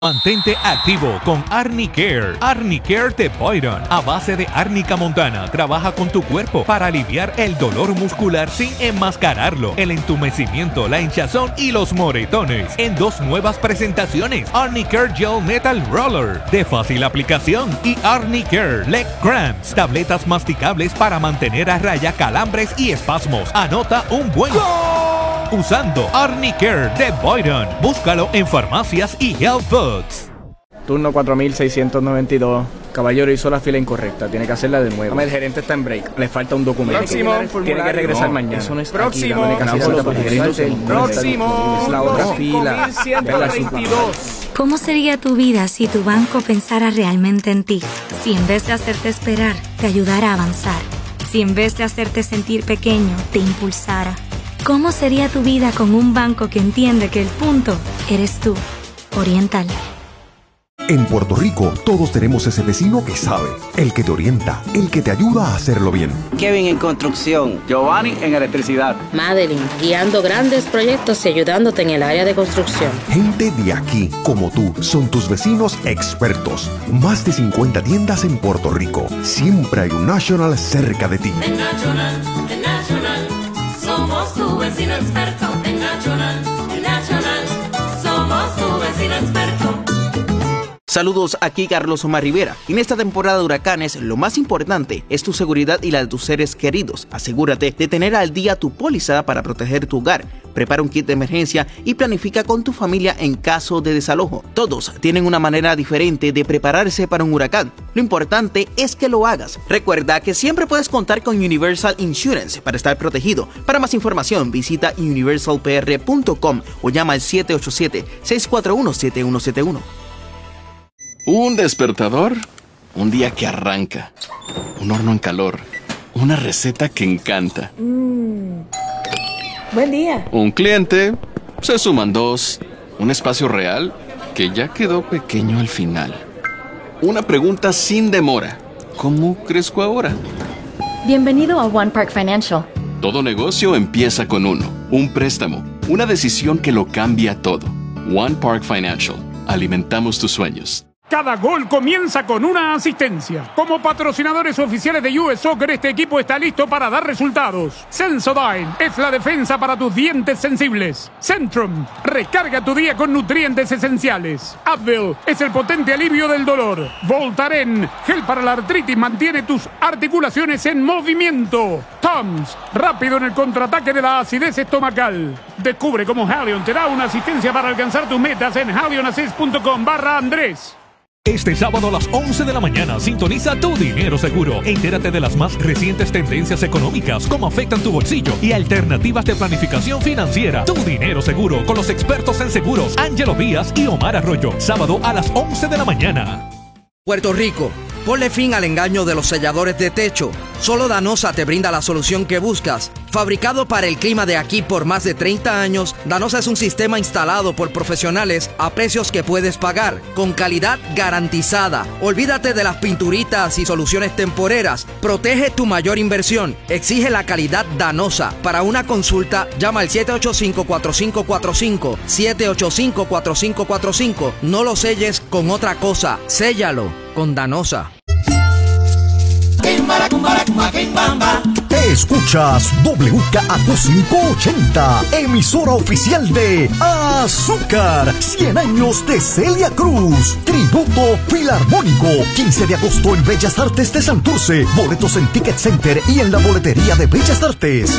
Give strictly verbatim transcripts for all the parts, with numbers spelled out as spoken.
Mantente activo con Arnicare. Arnicare de Boyron, a base de árnica montana, trabaja con tu cuerpo para aliviar el dolor muscular sin enmascararlo, el entumecimiento, la hinchazón y los moretones. En dos nuevas presentaciones: Arnicare Gel Metal Roller, de fácil aplicación, y Arnicare Leg Cramps, tabletas masticables para mantener a raya calambres y espasmos. Anota un buen ¡Gol! Usando Arnicare de Boyron. Búscalo en farmacias y health foods. Turno cuatro mil seiscientos noventa y dos. Caballero, hizo la fila incorrecta. Tiene que hacerla de nuevo. El gerente está en break. Le falta un documento. Próximo. Tiene que regresar No, mañana. eso no es Próximo. aquí, la Próximo. Próximo. Es la otra fila. cinco mil ciento veintidós. ¿Cómo sería tu vida si tu banco pensara realmente en ti? Si en vez de hacerte esperar, te ayudara a avanzar. Si en vez de hacerte sentir pequeño, te impulsara. ¿Cómo sería tu vida con un banco que entiende que el punto eres tú? Oriental. En Puerto Rico, todos tenemos ese vecino que sabe, el que te orienta, el que te ayuda a hacerlo bien. Kevin en construcción. Giovanni en electricidad. Madeline, guiando grandes proyectos y ayudándote en el área de construcción. Gente de aquí, como tú, son tus vecinos expertos. Más de cincuenta tiendas en Puerto Rico. Siempre hay un National cerca de ti. En National, en National, somos tu vecino experto. En National, en National, somos tu vecino experto. Saludos, aquí Carlos Omar Rivera. En esta temporada de huracanes, lo más importante es tu seguridad y la de tus seres queridos. Asegúrate de tener al día tu póliza para proteger tu hogar. Prepara un kit de emergencia y planifica con tu familia en caso de desalojo. Todos tienen una manera diferente de prepararse para un huracán. Lo importante es que lo hagas. Recuerda que siempre puedes contar con Universal Insurance para estar protegido. Para más información, visita universal p r punto com o llama al siete ocho siete, seis cuatro uno, siete uno siete uno. Un despertador, un día que arranca, un horno en calor, una receta que encanta. Mm. Buen día. Un cliente, se suman dos, un espacio real que ya quedó pequeño al final. Una pregunta sin demora, ¿cómo crezco ahora? Bienvenido a One Park Financial. Todo negocio empieza con uno, un préstamo, una decisión que lo cambia todo. One Park Financial, alimentamos tus sueños. Cada gol comienza con una asistencia. Como patrocinadores oficiales de U S Soccer, este equipo está listo para dar resultados. Sensodyne es la defensa para tus dientes sensibles. Centrum, recarga tu día con nutrientes esenciales. Advil es el potente alivio del dolor. Voltaren, gel para la artritis, mantiene tus articulaciones en movimiento. Tums, rápido en el contraataque de la acidez estomacal. Descubre cómo Halion te da una asistencia para alcanzar tus metas en halionassist punto com barra Andrés. Este sábado a las once de la mañana sintoniza Tu Dinero Seguro. Entérate de las más recientes tendencias económicas, cómo afectan tu bolsillo y alternativas de planificación financiera. Tu Dinero Seguro con los expertos en seguros Ángelo Díaz y Omar Arroyo. Sábado a las once de la mañana. Puerto Rico, ponle fin al engaño de los selladores de techo. Solo Danosa te brinda la solución que buscas. Fabricado para el clima de aquí por más de treinta años, Danosa es un sistema instalado por profesionales a precios que puedes pagar, con calidad garantizada. Olvídate de las pinturitas y soluciones temporeras. Protege tu mayor inversión. Exige la calidad Danosa. Para una consulta, llama al siete ocho cinco, cuatro cinco cuatro cinco, siete ocho cinco, cuatro cinco cuatro cinco. No lo selles con otra cosa. Séllalo con Danosa. Escuchas W K A Q quinientos ochenta, emisora oficial de Azúcar, cien años de Celia Cruz, tributo filarmónico, quince de agosto en Bellas Artes de Santurce, boletos en Ticket Center y en la boletería de Bellas Artes.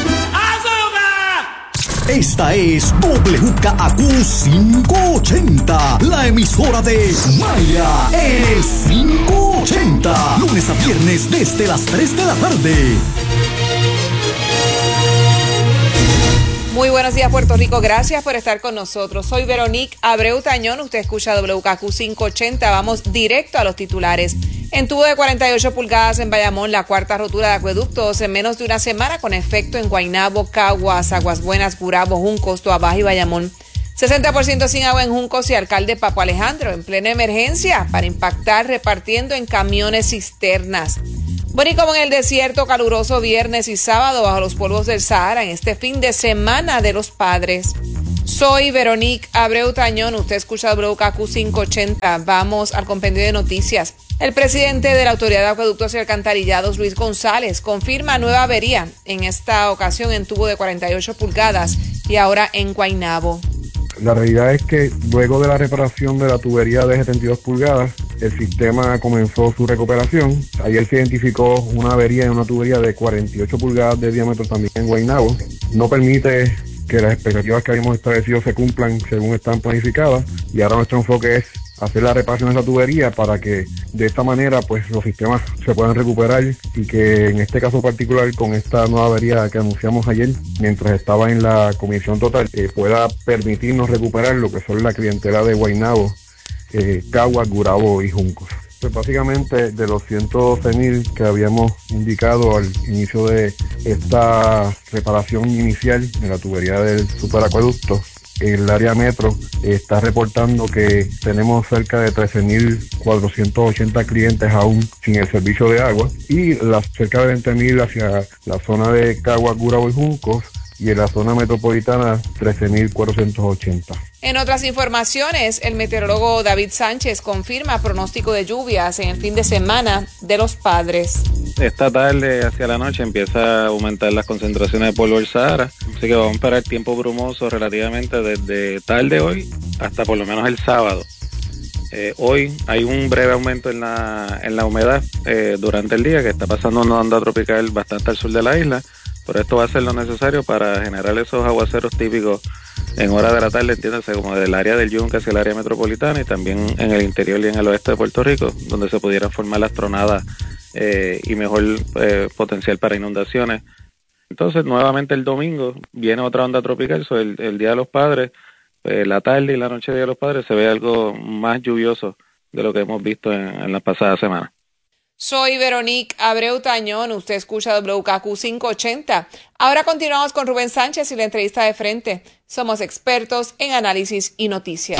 Esta es W K A Q quinientos ochenta, la emisora de Maya, el quinientos ochenta, lunes a viernes desde las tres de la tarde. Muy buenos días, Puerto Rico. Gracias por estar con nosotros. Soy Veronique Abreu Tañón. Usted escucha W K A Q quinientos ochenta. Vamos directo a los titulares. En tubo de cuarenta y ocho pulgadas en Bayamón, la cuarta rotura de acueductos en menos de una semana con efecto en Guaynabo, Caguas, Aguas Buenas, Gurabo, Juncos, Toabaja y Bayamón. sesenta por ciento sin agua en Juncos y Alcalde Papo Alejandro en plena emergencia para impactar repartiendo en camiones cisternas. Bueno, y como en el desierto, caluroso viernes y sábado bajo los polvos del Sahara en este fin de semana de los padres. Soy Veronique Abreu Tañón, usted escucha W K Q quinientos ochenta. Vamos al compendio de noticias. El presidente de la Autoridad de Acueductos y Alcantarillados, Luis González, confirma nueva avería, en esta ocasión en tubo de cuarenta y ocho pulgadas y ahora en Guaynabo. La realidad es que luego de la reparación de la tubería de setenta y dos pulgadas, el sistema comenzó su recuperación. Ayer se identificó una avería en una tubería de cuarenta y ocho pulgadas de diámetro también en Guaynabo. No permite que las expectativas que habíamos establecido se cumplan según están planificadas, y ahora nuestro enfoque es hacer la reparación de esa tubería para que de esta manera pues los sistemas se puedan recuperar, y que en este caso particular, con esta nueva avería que anunciamos ayer mientras estaba en la comisión total, eh, pueda permitirnos recuperar lo que son la clientela de Guaynabo, eh, Caguas, Gurabo y Juncos. Pues básicamente de los ciento doce mil que habíamos indicado al inicio de esta reparación inicial de la tubería del superacueducto, el área metro está reportando que tenemos cerca de trece mil cuatrocientos ochenta clientes aún sin el servicio de agua, y las cerca de veinte mil hacia la zona de Caguas, Gurabo y Juncos, y en la zona metropolitana trece mil cuatrocientos ochenta. En otras informaciones, el meteorólogo David Sánchez confirma pronóstico de lluvias en el fin de semana de Los Padres. Esta tarde hacia la noche empieza a aumentar las concentraciones de polvo del Sahara, así que vamos a esperar tiempo brumoso relativamente desde tarde hoy hasta por lo menos el sábado. Eh, hoy hay un breve aumento en la, en la humedad eh, durante el día, que está pasando una onda tropical bastante al sur de la isla, pero esto va a ser lo necesario para generar esos aguaceros típicos en hora de la tarde, entiéndase, como del área del Yunque hacia el área metropolitana, y también en el interior y en el oeste de Puerto Rico, donde se pudieran formar las tronadas eh, y mejor eh, potencial para inundaciones. Entonces, nuevamente el domingo viene otra onda tropical, so el, el Día de los Padres, eh, la tarde y la noche de Día de los Padres se ve algo más lluvioso de lo que hemos visto en, en las pasadas semanas. Soy Veronique Abreu Tañón, usted escucha W K Q quinientos ochenta. Ahora continuamos con Rubén Sánchez y la entrevista de frente. Somos expertos en análisis y noticias.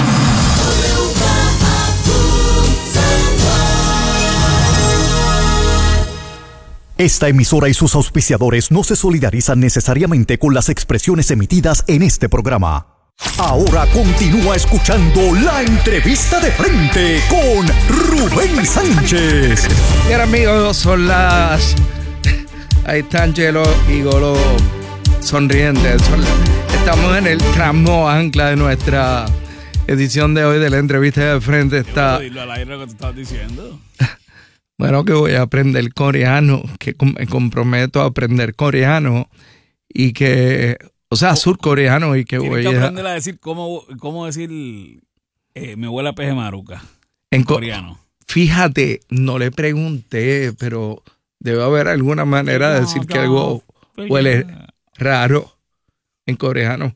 Esta emisora y sus auspiciadores no se solidarizan necesariamente con las expresiones emitidas en este programa. Ahora continúa escuchando la entrevista de frente con Rubén Sánchez. Bien, amigos, son las... Ahí está Angelo y Golo sonrientes. Son... Estamos en el tramo ancla de nuestra edición de hoy de la entrevista de frente. Está... Dilo al aire lo que tú estás diciendo. Bueno, que voy a aprender coreano, que me comprometo a aprender coreano y que... O sea, surcoreano, y que voy a... Tienes que aprender a decir cómo, cómo decir eh, me huele a peje maruca en co- coreano. Fíjate, no le pregunté, pero debe haber alguna manera de decir que algo huele raro en coreano.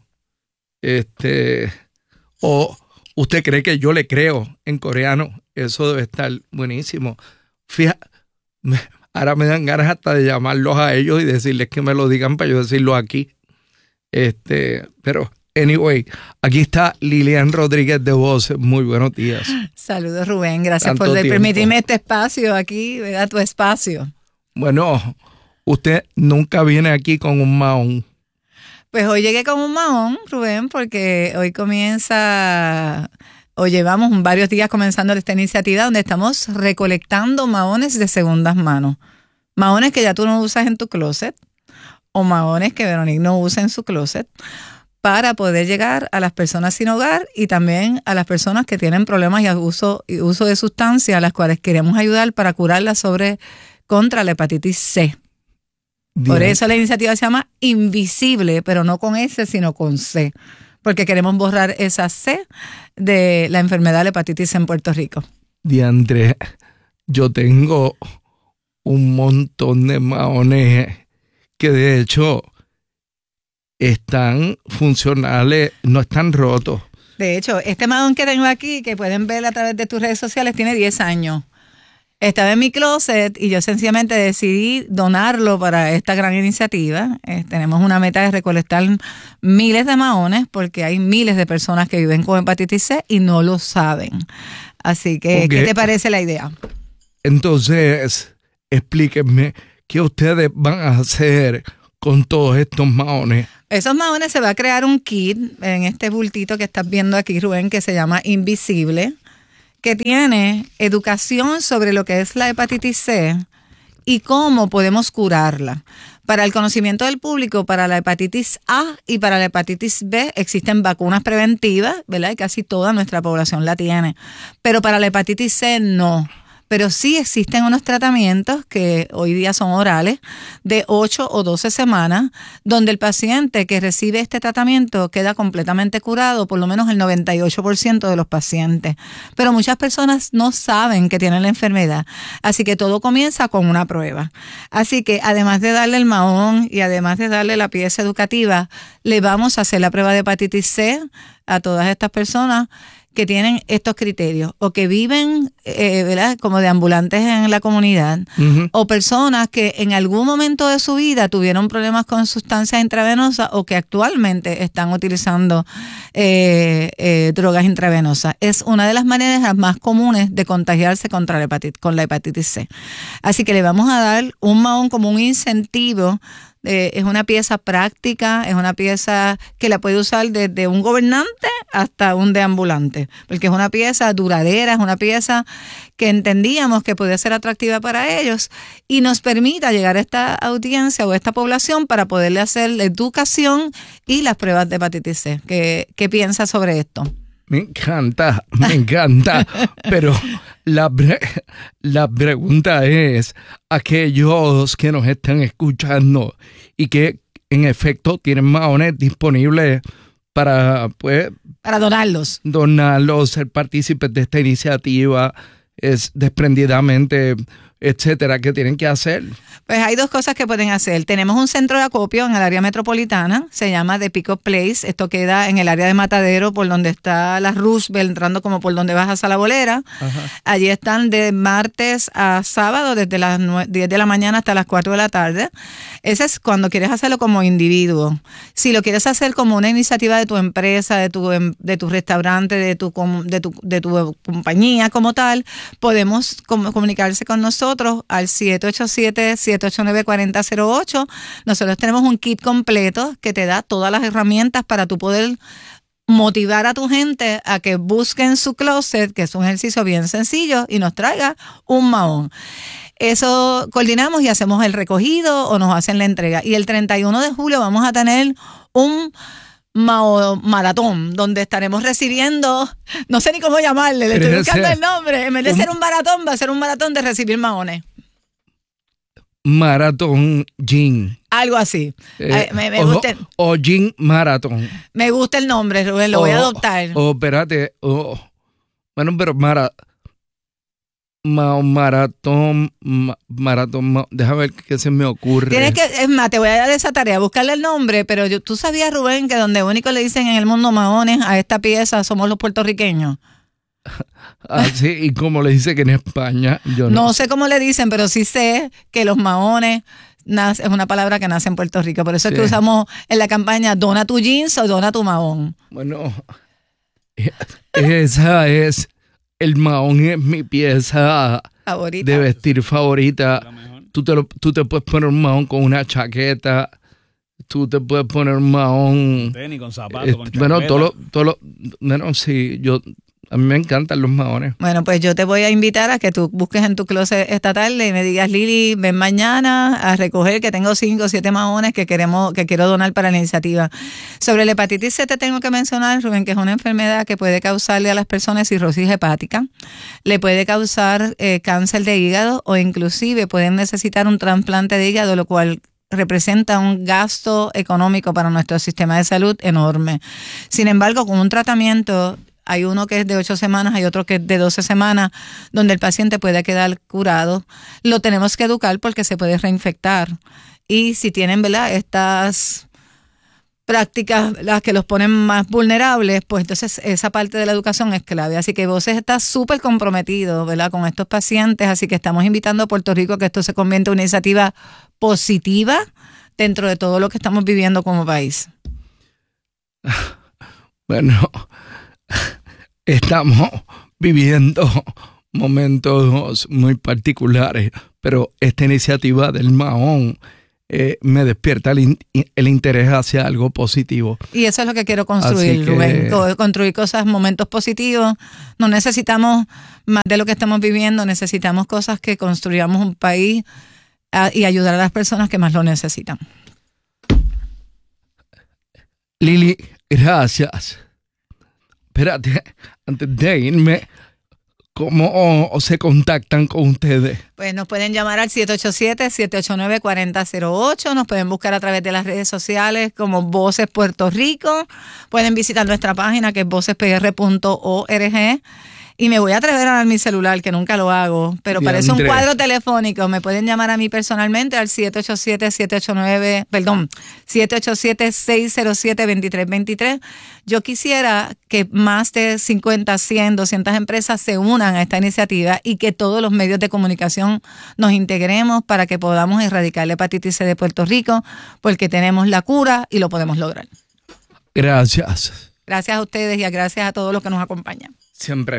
Este, o usted cree que yo le creo en coreano. Eso debe estar buenísimo. Fíjate, ahora me dan ganas hasta de llamarlos a ellos y decirles que me lo digan para yo decirlo aquí. Este, pero, anyway, aquí está Lilian Rodríguez de Voz. Muy buenos días. Saludos, Rubén. Gracias Tanto por tiempo. permitirme este espacio aquí, ¿verdad? Tu espacio. Bueno, usted nunca viene aquí con un mahón. Pues hoy llegué con un mahón, Rubén, porque hoy comienza, o llevamos varios días comenzando esta iniciativa donde estamos recolectando mahones de segundas manos. Mahones que ya tú no usas en tu closet, o mahones que Veronique no usa en su closet, para poder llegar a las personas sin hogar y también a las personas que tienen problemas y uso, y uso de sustancias, a las cuales queremos ayudar para curarlas sobre, contra la hepatitis C. Bien. Por eso la iniciativa se llama Invisible, pero no con S, sino con C, porque queremos borrar esa C de la enfermedad de la hepatitis C en Puerto Rico. Diandre, yo tengo un montón de mahones que de hecho están funcionales, no están rotos. De hecho, este mahón que tengo aquí, que pueden ver a través de tus redes sociales, tiene diez años. Estaba en mi closet y yo sencillamente decidí donarlo para esta gran iniciativa. Eh, tenemos una meta de recolectar miles de mahones porque hay miles de personas que viven con hepatitis C y no lo saben. Así que, okay. ¿Qué te parece la idea? Entonces, explíquenme, ¿qué ustedes van a hacer con todos estos mahones? Esos maones se va a crear un kit en este bultito que estás viendo aquí, Rubén, que se llama Invisible, que tiene educación sobre lo que es la hepatitis C y cómo podemos curarla. Para el conocimiento del público, para la hepatitis A y para la hepatitis B existen vacunas preventivas, ¿verdad? Y casi toda nuestra población la tiene. Pero para la hepatitis C no. Pero sí existen unos tratamientos que hoy día son orales de ocho o doce semanas, donde el paciente que recibe este tratamiento queda completamente curado, por lo menos el noventa y ocho por ciento de los pacientes. Pero muchas personas no saben que tienen la enfermedad, así que todo comienza con una prueba. Así que además de darle el mahón y además de darle la pieza educativa, le vamos a hacer la prueba de hepatitis C a todas estas personas que tienen estos criterios o que viven eh, ¿verdad? como deambulantes en la comunidad, uh-huh. o personas que en algún momento de su vida tuvieron problemas con sustancias intravenosas o que actualmente están utilizando eh, eh, drogas intravenosas. Es una de las maneras más comunes de contagiarse contra la hepatitis, con la hepatitis C. Así que le vamos a dar un mahón como un incentivo. Eh, es una pieza práctica, es una pieza que la puede usar desde un gobernante hasta un deambulante, porque es una pieza duradera, es una pieza que entendíamos que podía ser atractiva para ellos y nos permita llegar a esta audiencia o a esta población para poderle hacer la educación y las pruebas de hepatitis C. ¿Qué, qué piensas sobre esto? Me encanta, me encanta, pero la, pre- la pregunta es, aquellos que nos están escuchando y que en efecto tienen mahones disponibles para, pues... Para donarlos. Donarlos, ser partícipes de esta iniciativa, es desprendidamente, etcétera, ¿qué tienen que hacer? Pues hay dos cosas que pueden hacer. Tenemos un centro de acopio en el área metropolitana, se llama The Pick Up Place. Esto queda en el área de Matadero, por donde está la Roosevelt, entrando como por donde bajas a la Bolera. Ajá. Allí están de martes a sábado, desde las diez de la mañana hasta las cuatro de la tarde. Ese es cuando quieres hacerlo como individuo. Si lo quieres hacer como una iniciativa de tu empresa, de tu, de tu restaurante, de tu, de tu, de tu compañía como tal, podemos comunicarse con nosotros al siete ocho siete, siete ocho nueve, cuatro cero cero ocho. Nosotros tenemos un kit completo que te da todas las herramientas para tú poder motivar a tu gente a que busquen su closet, que es un ejercicio bien sencillo, y nos traiga un mahón. Eso coordinamos y hacemos el recogido o nos hacen la entrega. Y el treinta y uno de julio vamos a tener un Mao maratón, donde estaremos recibiendo, no sé ni cómo llamarle, le estoy buscando el nombre, en vez de un, ser un maratón, va a ser un maratón de recibir mahones. Maratón Gin. Algo así. Eh, me, me o, gusta el, o Gin Maratón. Me gusta el nombre, Rubén, lo o, voy a adoptar. O, espérate, o, bueno, pero mara, ma, maratón, ma, maratón, ma, déjame ver qué se me ocurre. Tienes que, es más, te voy a dar esa tarea, buscarle el nombre, pero yo, tú sabías, Rubén, que donde único le dicen en el mundo mahones a esta pieza somos los puertorriqueños. Así, y como le dice que en España, yo no. No sé cómo le dicen, pero sí sé que los mahones nace, es una palabra que nace en Puerto Rico. Por eso sí. Es que usamos en la campaña dona tu jeans o dona tu mahón. Bueno, esa es, el mahón es mi pieza favorita. De vestir favorita. Tú te, lo, tú te puedes poner un mahón con una chaqueta. Tú te puedes poner un mahón. Tenis, con zapatos, eh, con bueno, todo lo, todo lo, bueno, sí, yo... A mí me encantan los mahones. Bueno, pues yo te voy a invitar a que tú busques en tu closet esta tarde y me digas, Lili, ven mañana a recoger que tengo cinco o siete mahones que queremos, que quiero donar para la iniciativa. Sobre la hepatitis C te tengo que mencionar, Rubén, que es una enfermedad que puede causarle a las personas cirrosis hepática, le puede causar eh, cáncer de hígado o inclusive pueden necesitar un trasplante de hígado, lo cual representa un gasto económico para nuestro sistema de salud enorme. Sin embargo, con un tratamiento... Hay uno que es de ocho semanas, hay otro que es de doce semanas, donde el paciente puede quedar curado. Lo tenemos que educar porque se puede reinfectar. Y si tienen, ¿verdad?, estas prácticas, las que los ponen más vulnerables, pues entonces esa parte de la educación es clave. Así que Voces está súper comprometido, ¿verdad?, con estos pacientes. Así que estamos invitando a Puerto Rico a que esto se convierta en una iniciativa positiva dentro de todo lo que estamos viviendo como país. Bueno... Estamos viviendo momentos muy particulares, pero esta iniciativa del mahón eh, me despierta el, in, el interés hacia algo positivo. Y eso es lo que quiero construir, que, Rubén, construir cosas, momentos positivos. No necesitamos más de lo que estamos viviendo, necesitamos cosas que construyamos un país a, y ayudar a las personas que más lo necesitan. Lili, gracias. Espérate, antes de irme, ¿cómo se contactan con ustedes? Pues nos pueden llamar al siete ocho siete, siete ocho nueve, cuatro cero cero ocho. Nos pueden buscar a través de las redes sociales como Voces Puerto Rico. Pueden visitar nuestra página que es voces p r punto org. Y me voy a atrever a dar mi celular, que nunca lo hago, pero Bien, parece un Andrés. cuadro telefónico. Me pueden llamar a mí personalmente al siete ocho siete, siete ocho nueve, perdón, siete ocho siete, seis cero siete, dos tres dos tres. Yo quisiera que más de cincuenta, cien, doscientas empresas se unan a esta iniciativa y que todos los medios de comunicación nos integremos para que podamos erradicar la hepatitis C de Puerto Rico, porque tenemos la cura y lo podemos lograr. Gracias. Gracias a ustedes y a gracias a todos los que nos acompañan. Siempre.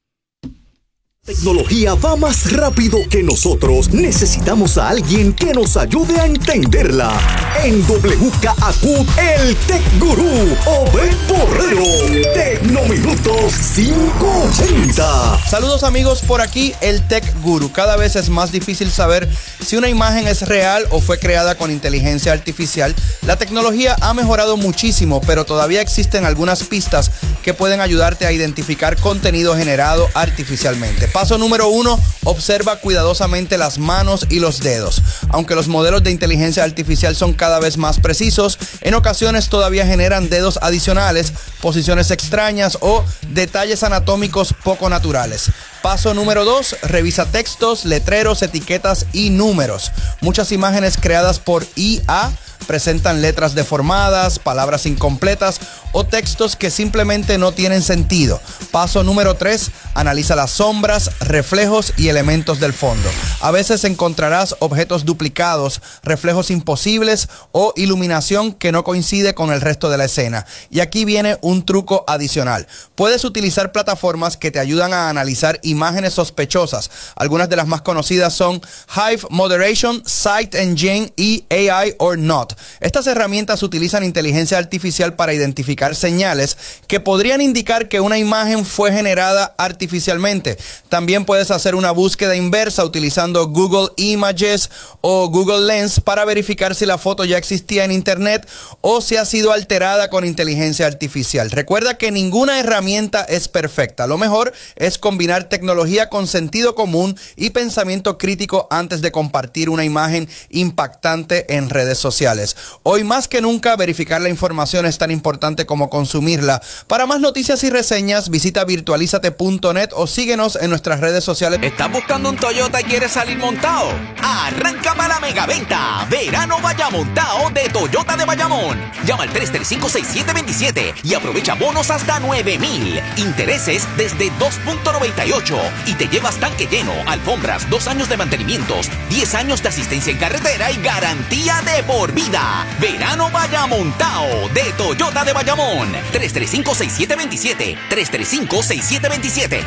Tecnología va más rápido que nosotros. Necesitamos a alguien que nos ayude a entenderla. En W K A Q, el Tech Gurú, Obed Borrero. Tecnominutos quinientos ochenta. Saludos amigos, por aquí el Tech Guru. Cada vez es más difícil saber si una imagen es real o fue creada con inteligencia artificial. La tecnología ha mejorado muchísimo, pero todavía existen algunas pistas que pueden ayudarte a identificar contenido generado artificialmente. Paso número uno, observa cuidadosamente las manos y los dedos. Aunque los modelos de inteligencia artificial son cada vez más precisos, en ocasiones todavía generan dedos adicionales, posiciones extrañas o detalles anatómicos poco naturales. Paso número dos, revisa textos, letreros, etiquetas y números. Muchas imágenes creadas por I A presentan letras deformadas, palabras incompletas o textos que simplemente no tienen sentido. Paso número tres, analiza las sombras, reflejos y elementos del fondo. A veces encontrarás objetos duplicados, reflejos imposibles o iluminación que no coincide con el resto de la escena. Y aquí viene un truco adicional. Puedes utilizar plataformas que te ayudan a analizar imágenes sospechosas. Algunas de las más conocidas son Hive Moderation, Sight Engine y A I or Not. Estas herramientas utilizan inteligencia artificial para identificar señales que podrían indicar que una imagen fue generada artificialmente. También puedes hacer una búsqueda inversa utilizando Google Images o Google Lens para verificar si la foto ya existía en internet o si ha sido alterada con inteligencia artificial. Recuerda que ninguna herramienta es perfecta. Lo mejor es combinar tecnología con sentido común y pensamiento crítico antes de compartir una imagen impactante en redes sociales. Hoy más que nunca, verificar la información es tan importante como consumirla. Para más noticias y reseñas, visita virtualizate punto net o síguenos en nuestras redes sociales. ¿Estás buscando un Toyota y quieres salir montado? Arranca para la megaventa. Verano vaya montado de Toyota de Bayamón. Llama al tres tres cinco, seis siete dos siete y aprovecha bonos hasta nueve mil. Intereses desde dos punto noventa y ocho y te llevas tanque lleno, alfombras, dos años de mantenimientos, diez años de asistencia en carretera y garantía de por vida. Verano vaya montado de Toyota de Bayamón. tres tres cinco, seis siete dos siete. tres tres cinco, seis siete dos siete.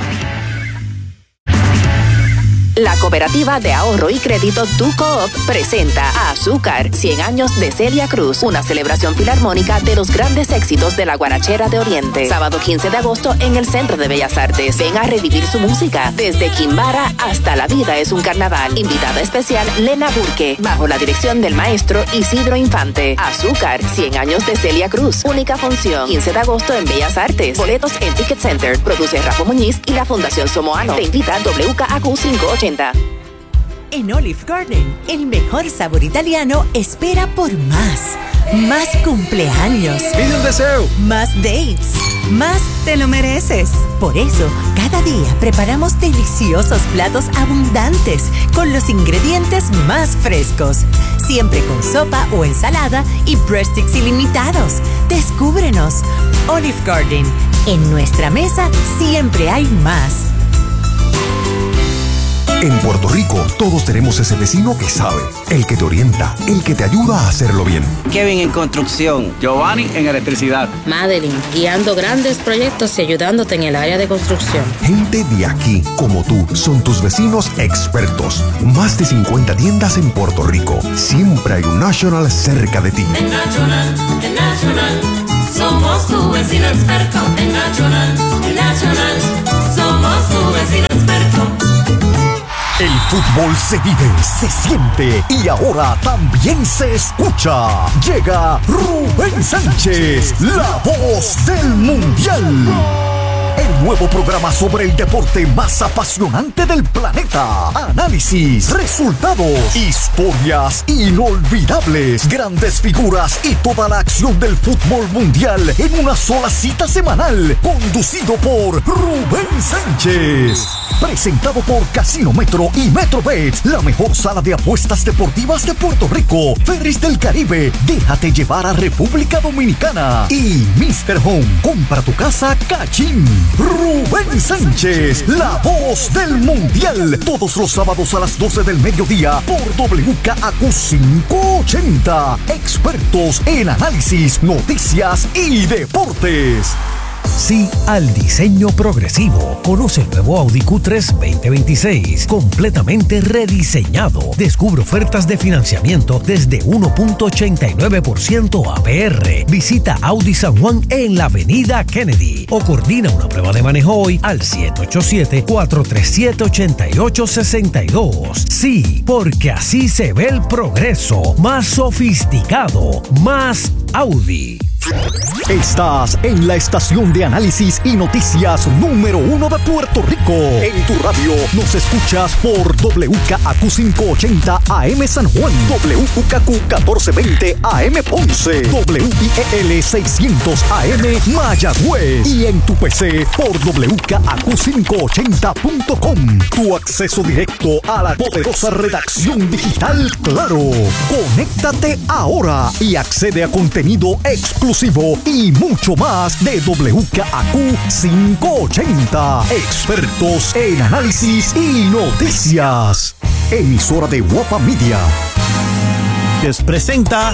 La Cooperativa de Ahorro y Crédito Tu Coop presenta a Azúcar, cien años de Celia Cruz, una celebración filarmónica de los grandes éxitos de la guarachera de Oriente. Sábado quince de agosto en el Centro de Bellas Artes. Ven a revivir su música, desde Kimbara hasta La Vida es un Carnaval. Invitada especial Lena Burke, bajo la dirección del maestro Isidro Infante. Azúcar, cien años de Celia Cruz, única función, quince de agosto en Bellas Artes. Boletos en Ticket Center. Produce Rafa Muñiz y la Fundación Somoano. Te invita W K A Q quinientos ochenta. En Olive Garden, el mejor sabor italiano espera por más. Más cumpleaños. Pide un deseo. Más dates. Más te lo mereces. Por eso, cada día preparamos deliciosos platos abundantes con los ingredientes más frescos. Siempre con sopa o ensalada y breadsticks ilimitados. Descúbrenos. Olive Garden. En nuestra mesa siempre hay más. En Puerto Rico, todos tenemos ese vecino que sabe, el que te orienta, el que te ayuda a hacerlo bien. Kevin en construcción. Giovanni en electricidad. Madeline, guiando grandes proyectos y ayudándote en el área de construcción. Gente de aquí, como tú, son tus vecinos expertos. Más de cincuenta tiendas en Puerto Rico. Siempre hay un National cerca de ti. En National, en National, somos tu vecino experto. En National, en National, somos tu vecino experto. El fútbol se vive, se siente y ahora también se escucha. Llega Rubén Sánchez, la voz del Mundial. El nuevo programa sobre el deporte más apasionante del planeta. Análisis, resultados, historias inolvidables, grandes figuras y toda la acción del fútbol mundial en una sola cita semanal. Conducido por Rubén Sánchez. Presentado por Casino Metro y MetroBet, la mejor sala de apuestas deportivas de Puerto Rico. Ferris del Caribe, déjate llevar a República Dominicana. Y mister Home, compra tu casa Cachín. Rubén Sánchez, la voz del Mundial. Todos los sábados a las doce del mediodía por W K A Q quinientos ochenta. Expertos en análisis, noticias y deportes. Sí al diseño progresivo. Conoce el nuevo Audi Q tres veinte veintiséis, completamente rediseñado. Descubre ofertas de financiamiento desde uno punto ochenta y nueve por ciento A P R. Visita Audi San Juan en la avenida Kennedy o coordina una prueba de manejo hoy al siete ocho siete, cuatro tres siete, ocho ocho seis dos. Sí, porque así se ve el progreso. Más sofisticado, más Audi. Estás en la estación de análisis y noticias número uno de Puerto Rico. En tu radio nos escuchas por W K A Q quinientos ochenta A M San Juan, W K A Q catorce veinte A M Ponce, W I E L seiscientos A M Mayagüez y en tu P C por W K A Q quinientos ochenta punto com. Tu acceso directo a la poderosa redacción digital Claro. Conéctate ahora y accede a contenido exclusivo y mucho más de W K A Q quinientos ochenta. Expertos en análisis y noticias. Emisora de Guapa Media. Les presenta.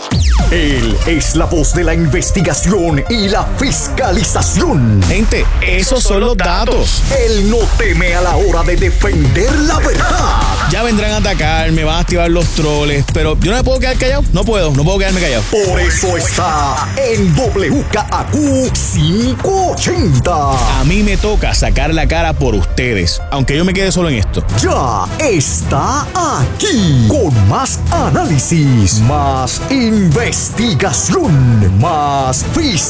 Él es la voz de la investigación y la fiscalización. Gente, esos son los datos. Él no teme a la hora de defender la verdad. Ya vendrán a atacar, me van a activar los troles, pero yo no me puedo quedar callado. No puedo, no puedo quedarme callado. Por eso está en W K A Q quinientos ochenta. A mí me toca sacar la cara por ustedes, aunque yo me quede solo en esto. Ya está aquí con más análisis, más investigación, más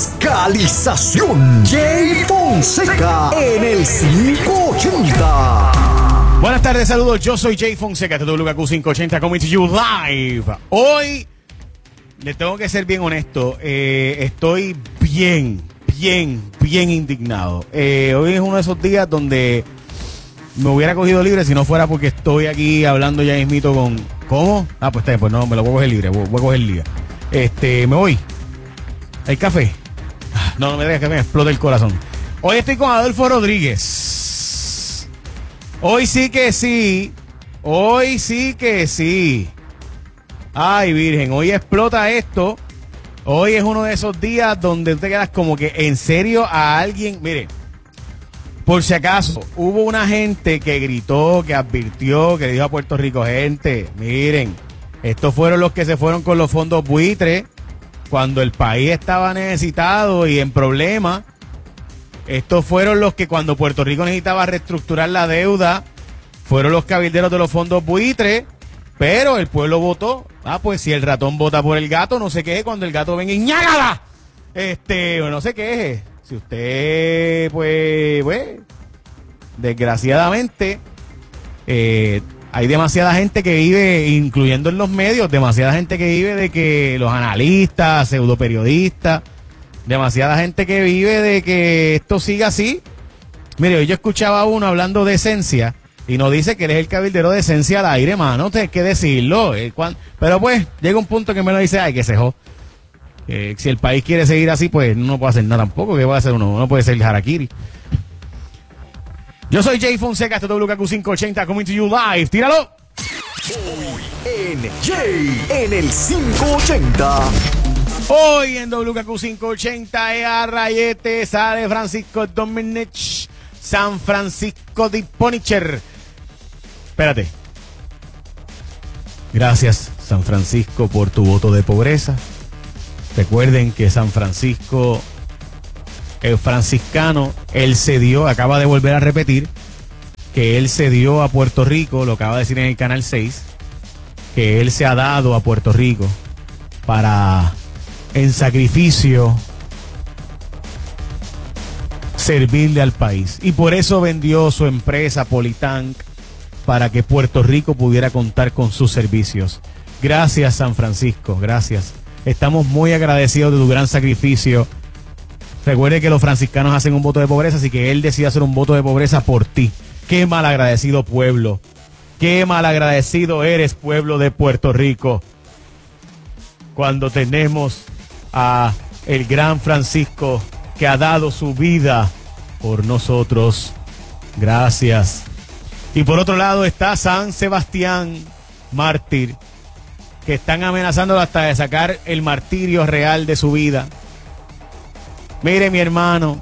fiscalización. Jay Fonseca en el quinientos ochenta. Buenas tardes, saludos. Yo soy Jay Fonseca de W K A Q quinientos ochenta coming to you live. Hoy les tengo que ser bien honesto. Eh, estoy bien, bien, bien indignado. Eh, hoy es uno de esos días donde me hubiera cogido libre si no fuera porque estoy aquí hablando ya mismito con. ¿Cómo? Ah, pues está bien, pues no, me lo voy a coger libre. Voy a coger libre. Este, me voy. ¿Hay café? No, no me dejes que me explote el corazón. Hoy estoy con Adolfo Rodríguez. Hoy sí que sí. Hoy sí que sí. Ay, virgen, hoy explota esto. Hoy es uno de esos días donde te quedas como que en serio a alguien. Mire, por si acaso, hubo una gente que gritó, que advirtió, que le dijo a Puerto Rico, gente, miren, estos fueron los que se fueron con los fondos buitres cuando el país estaba necesitado y en problemas. Estos fueron los que cuando Puerto Rico necesitaba reestructurar la deuda, fueron los cabilderos de los fondos buitres, pero el pueblo votó. Ah, pues si el ratón vota por el gato, no se queje cuando el gato venga y ñágala. Este, no se queje. Si usted, pues, pues, desgraciadamente, eh, hay demasiada gente que vive, incluyendo en los medios, demasiada gente que vive de que los analistas, pseudoperiodistas, demasiada gente que vive de que esto siga así. Mire, hoy yo escuchaba a uno hablando de esencia y nos dice que él es el cabildero de esencia al aire, mano, hay que decirlo. Eh, cuando, pero pues, llega un punto que me lo dice, ay, que se jo. Eh, si el país quiere seguir así, pues no puede hacer nada tampoco. ¿Qué va a hacer uno? No puede ser el harakiri. Yo soy Jay Fonseca, esto es W K Q quinientos ochenta, coming to you live. ¡Tíralo! En Jay, en el quinientos ochenta. Hoy en W K Q quinientos ochenta, Ea Rayete, sale Francisco Domenech, San Francisco de Ponicher. Espérate. Gracias, San Francisco, por tu voto de pobreza. Recuerden que San Francisco, el franciscano, él cedió, acaba de volver a repetir, que él cedió a Puerto Rico, lo acaba de decir en el Canal seis, que él se ha dado a Puerto Rico para, en sacrificio, servirle al país. Y por eso vendió su empresa Politank, para que Puerto Rico pudiera contar con sus servicios. Gracias, San Francisco, gracias. Estamos muy agradecidos de tu gran sacrificio. Recuerde que los franciscanos hacen un voto de pobreza, así que él decide hacer un voto de pobreza por ti. Qué malagradecido pueblo. Qué malagradecido eres, pueblo de Puerto Rico. Cuando tenemos a el gran Francisco que ha dado su vida por nosotros. Gracias. Y por otro lado está San Sebastián, mártir, que están amenazándolo hasta de sacar el martirio real de su vida. Mire, mi hermano,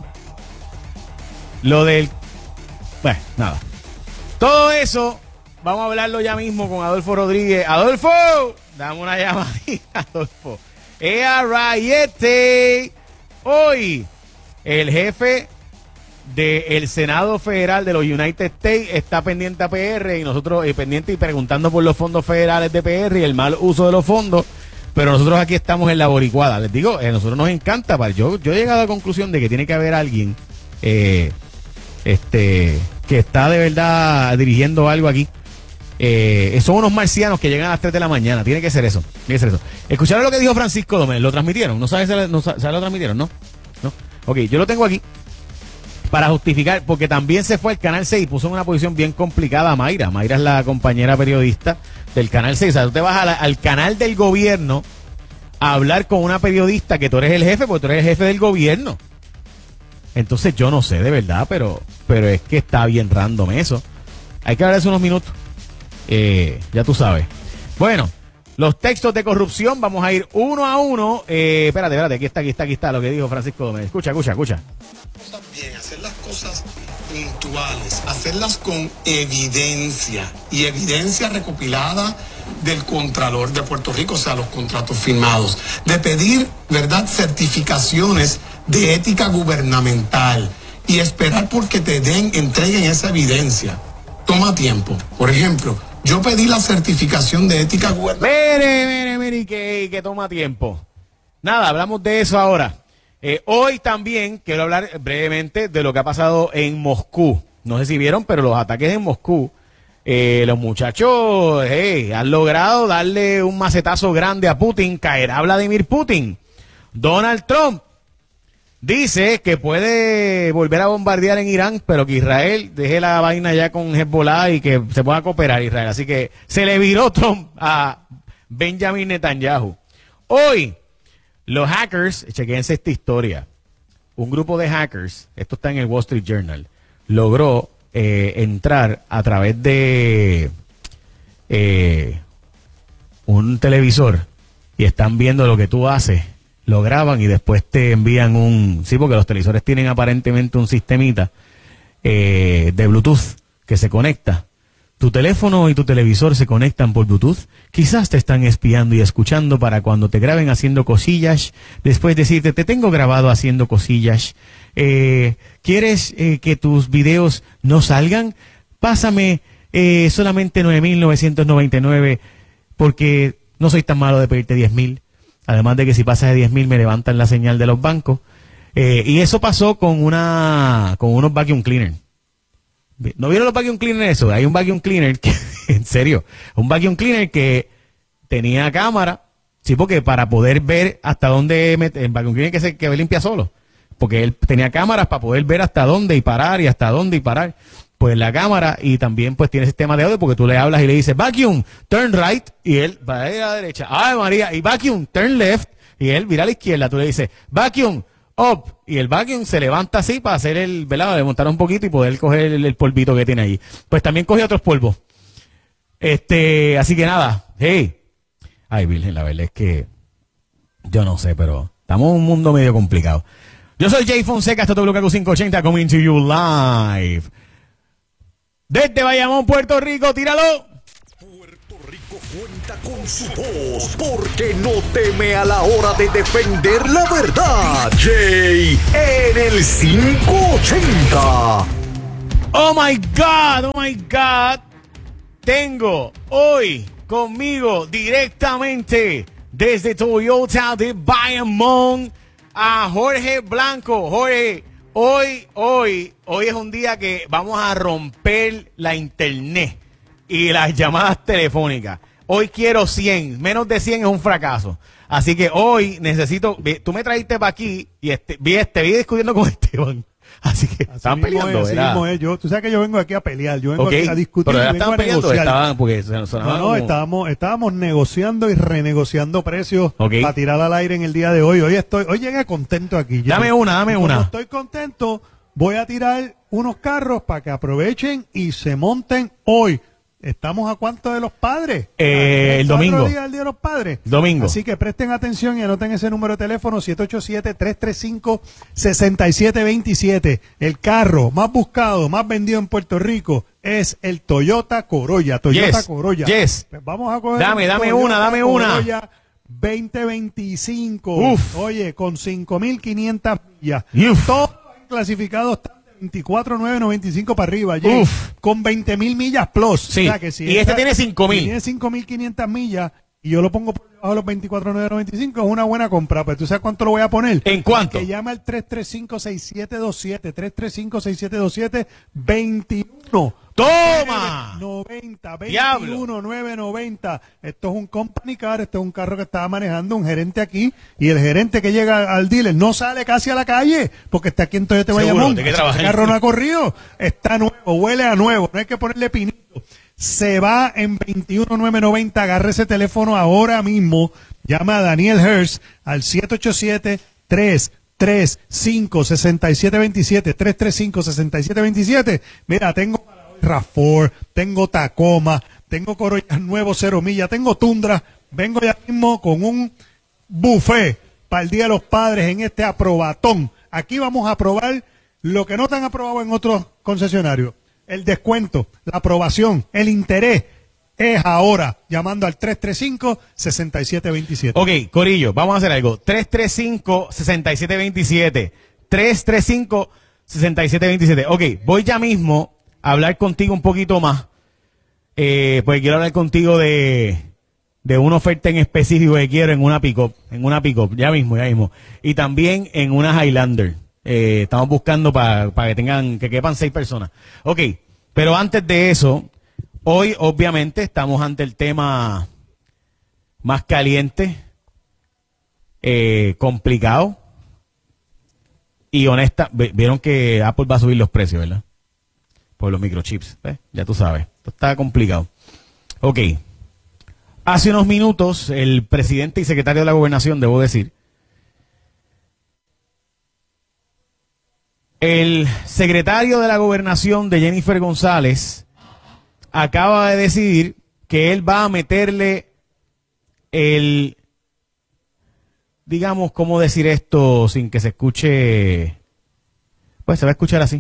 lo del... Bueno, nada. Todo eso, vamos a hablarlo ya mismo con Adolfo Rodríguez. ¡Adolfo! Dame una llamadita, Adolfo. ¡Ea Rayete! Hoy, el jefe del Senado Federal de los United States está pendiente a P R y nosotros eh, pendiente y preguntando por los fondos federales de P R y el mal uso de los fondos, pero nosotros aquí estamos en la boricuada. Les digo, a eh, nosotros nos encanta, para yo, yo he llegado a la conclusión de que tiene que haber alguien eh, este que está de verdad dirigiendo algo aquí. Eh, son unos marcianos que llegan a las tres de la mañana, tiene que ser eso, tiene que ser eso. ¿Escucharon lo que dijo Francisco Domínguez? ¿Lo transmitieron? ¿No sabes si no, sabe, lo transmitieron? ¿No? ¿No? Ok, yo lo tengo aquí para justificar, porque también se fue al Canal seis y puso en una posición bien complicada a Mayra. Mayra es la compañera periodista del Canal seis. O sea, tú te vas a la, al canal del gobierno a hablar con una periodista que tú eres el jefe, porque tú eres el jefe del gobierno. Entonces yo no sé de verdad, pero, pero es que está bien random eso. Hay que hablar de unos minutos. Eh, ya tú sabes. Bueno, los textos de corrupción, vamos a ir uno a uno. Eh, espérate, espérate, aquí está, aquí está, aquí está lo que dijo Francisco Domínguez. Escucha, escucha, escucha. Bien, hacer las cosas puntuales, hacerlas con evidencia y evidencia recopilada del Contralor de Puerto Rico, o sea, los contratos firmados, de pedir, ¿verdad?, certificaciones de ética gubernamental y esperar porque te den, entreguen esa evidencia. Toma tiempo. Por ejemplo, yo pedí la certificación de ética gubernamental. Mire, mire, mire, que, que toma tiempo. Nada, hablamos de eso ahora. Eh, hoy también quiero hablar brevemente de lo que ha pasado en Moscú. No sé si vieron, pero los ataques en Moscú, eh, los muchachos hey, han logrado darle un macetazo grande a Putin. Caerá Vladimir Putin. Donald Trump dice que puede volver a bombardear en Irán, pero que Israel deje la vaina ya con Hezbollah y que se pueda cooperar Israel. Así que se le viró Trump a Benjamin Netanyahu. Hoy, los hackers, chequense esta historia. Un grupo de hackers, esto está en el Wall Street Journal, logró eh, entrar a través de eh, un televisor y están viendo lo que tú haces, lo graban y después te envían un... Sí, porque los televisores tienen aparentemente un sistemita eh, de Bluetooth que se conecta. Tu teléfono y tu televisor se conectan por Bluetooth. Quizás te están espiando y escuchando para cuando te graben haciendo cosillas, después decirte, te tengo grabado haciendo cosillas. Eh, ¿Quieres eh, que tus videos no salgan? Pásame eh, solamente nueve mil novecientos noventa y nueve porque no soy tan malo de pedirte diez mil. Además de que si pasas de diez mil me levantan la señal de los bancos. Eh, y eso pasó con una con unos vacuum cleaners. ¿No vieron los vacuum cleaners eso? Hay un vacuum cleaner que, en serio, un vacuum cleaner que tenía cámara, sí, porque para poder ver hasta dónde meter, el vacuum cleaner que se que limpia solo, porque él tenía cámaras para poder ver hasta dónde y parar y hasta dónde y parar. Pues la cámara y también pues tiene sistema de audio porque tú le hablas y le dices vacuum, turn right y él va a ir a la derecha. Ay María, y vacuum, turn left y él mira a la izquierda. Tú le dices vacuum, up. Y el vacuum se levanta así para hacer el, ¿verdad? De montar un poquito y poder coger el, el polvito que tiene ahí. Pues también coge otros polvos. Este, así que nada, hey. Ay, Virgen, la verdad es que yo no sé, pero estamos en un mundo medio complicado. Yo soy Jay Fonseca, esto es W K Q quinientos ochenta, coming to you live. Desde Bayamón, Puerto Rico, tíralo. Cuenta con su voz, porque no teme a la hora de defender la verdad. Jay en el quinientos ochenta. Oh my God, oh my God. Tengo hoy conmigo directamente desde Toyota de Bayamón a Jorge Blanco. Jorge, hoy, hoy, hoy es un día que vamos a romper la internet y las llamadas telefónicas. Hoy quiero cien, menos de cien es un fracaso. Así que hoy necesito, tú me trajiste para aquí y este, vi, te vi discutiendo con Esteban. Así que así estaban mismo peleando, es, así ¿verdad? mismo es. Yo, tú sabes que yo vengo aquí a pelear, yo vengo Okay, aquí a discutir, pero ya vengo estaban a peleando, negociar. estaban, porque se sonaba No, no, como- estábamos, estábamos negociando y renegociando precios Okay. para tirar al aire en el día de hoy. Hoy estoy, hoy llegué contento aquí. Yo- Dame una, dame y como una. Estoy contento, voy a tirar unos carros para que aprovechen y se monten hoy. ¿Estamos a cuánto de los padres? Eh, el Cuatro domingo. días del Día de los Padres. Domingo. Así que presten atención y anoten ese número de teléfono siete ocho siete, tres tres cinco, seis siete dos siete. El carro más buscado, más vendido en Puerto Rico es el Toyota Corolla. Toyota Yes, Corolla. yes. Pues vamos a coger Dame, un dame Toyota una, dame una. Corolla veinte veinticinco. Uf. Oye, con cinco mil quinientas millas. Uf. Todos clasificados están de veinticuatro mil novecientos noventa y cinco para arriba. Jay, Uf. con veinte mil millas plus. Sí. O sea que si Y este esta- tiene cinco mil. si tiene cinco mil quinientas millas y yo lo pongo por debajo de los veinticuatro mil novecientos noventa y cinco, es una buena compra. Pero ¿tú sabes cuánto lo voy a poner? ¿En cuánto? Que llama al tres tres cinco, seis siete dos siete, tres tres cinco, seis siete dos siete, veintiuno. ¡Toma! noventa, Diablo. veintiuno, novecientos noventa. Esto es un company car, esto es un carro que estaba manejando un gerente aquí y el gerente que llega al dealer no sale casi a la calle porque está aquí en Toyota Seguro, Bayamón. tiene que El trabajar. carro no ha corrido, está nuevo, huele a nuevo, no hay que ponerle pinito. Se va en veintiuno mil novecientos noventa, agarre ese teléfono ahora mismo, llama a Daniel Hurst al siete ocho siete, tres tres cinco, seis siete dos siete, tres tres cinco, seis siete dos siete. Mira, tengo RAV cuatro, tengo Tacoma, tengo Corollas nuevos cero millas, tengo Tundra, vengo ya mismo con un buffet para el Día de los Padres en este aprobatón. Aquí vamos a aprobar lo que no te han aprobado en otros concesionarios. El descuento, la aprobación, el interés es ahora, llamando al tres tres cinco, seis siete dos siete. Ok, Corillo, vamos a hacer algo. tres tres cinco, seis siete dos siete. tres tres cinco, seis siete dos siete. Ok, voy ya mismo a hablar contigo un poquito más. Eh, porque quiero hablar contigo de, de una oferta en específico que quiero en una pick-up. En una pick-up, ya mismo, ya mismo. Y también en una Highlander. Eh, estamos buscando para que tengan, que quepan seis personas. Ok, pero antes de eso, hoy obviamente estamos ante el tema más caliente, eh, complicado y honesta. V- Vieron que Apple va a subir los precios, ¿verdad? Por los microchips, ¿ves? Ya tú sabes, esto está complicado. Ok, hace unos minutos el presidente y secretario de la Gobernación, debo decir, el secretario de la Gobernación de Jennifer González acaba de decidir que él va a meterle el, digamos, ¿cómo decir esto sin que se escuche? Pues se va a escuchar así.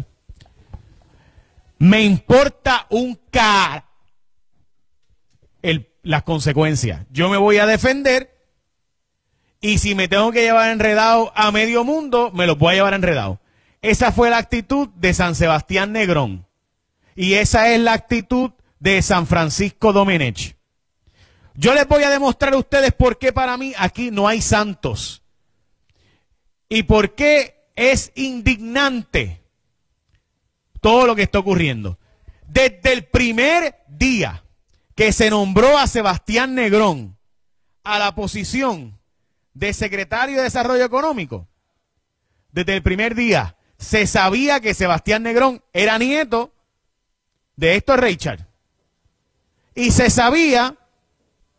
Me importa un car el, las consecuencias. Yo me voy a defender y si me tengo que llevar enredado a medio mundo, me los voy a llevar enredado. Esa fue la actitud de San Sebastián Negrón. Y esa es la actitud de San Francisco Domenech. Yo les voy a demostrar a ustedes por qué para mí aquí no hay santos. Y por qué es indignante todo lo que está ocurriendo. Desde el primer día que se nombró a Sebastián Negrón a la posición de secretario de Desarrollo Económico, desde el primer día se sabía que Sebastián Negrón era nieto de Héctor Reichard. Y se sabía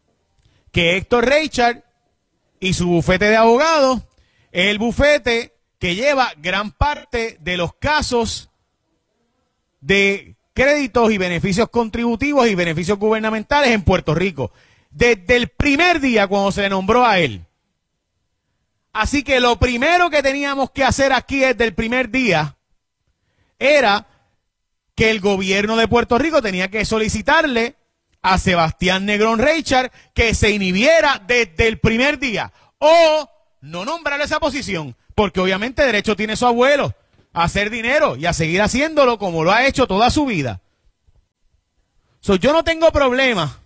que Héctor Reichard y su bufete de abogados es el bufete que lleva gran parte de los casos de créditos y beneficios contributivos y beneficios gubernamentales en Puerto Rico. Desde el primer día cuando se le nombró a él. Así que lo primero que teníamos que hacer aquí desde el primer día era que el gobierno de Puerto Rico tenía que solicitarle a Sebastián Negrón Reichard que se inhibiera desde el primer día o no nombrar esa posición, porque obviamente derecho tiene su abuelo a hacer dinero y a seguir haciéndolo como lo ha hecho toda su vida. So, yo no tengo problema,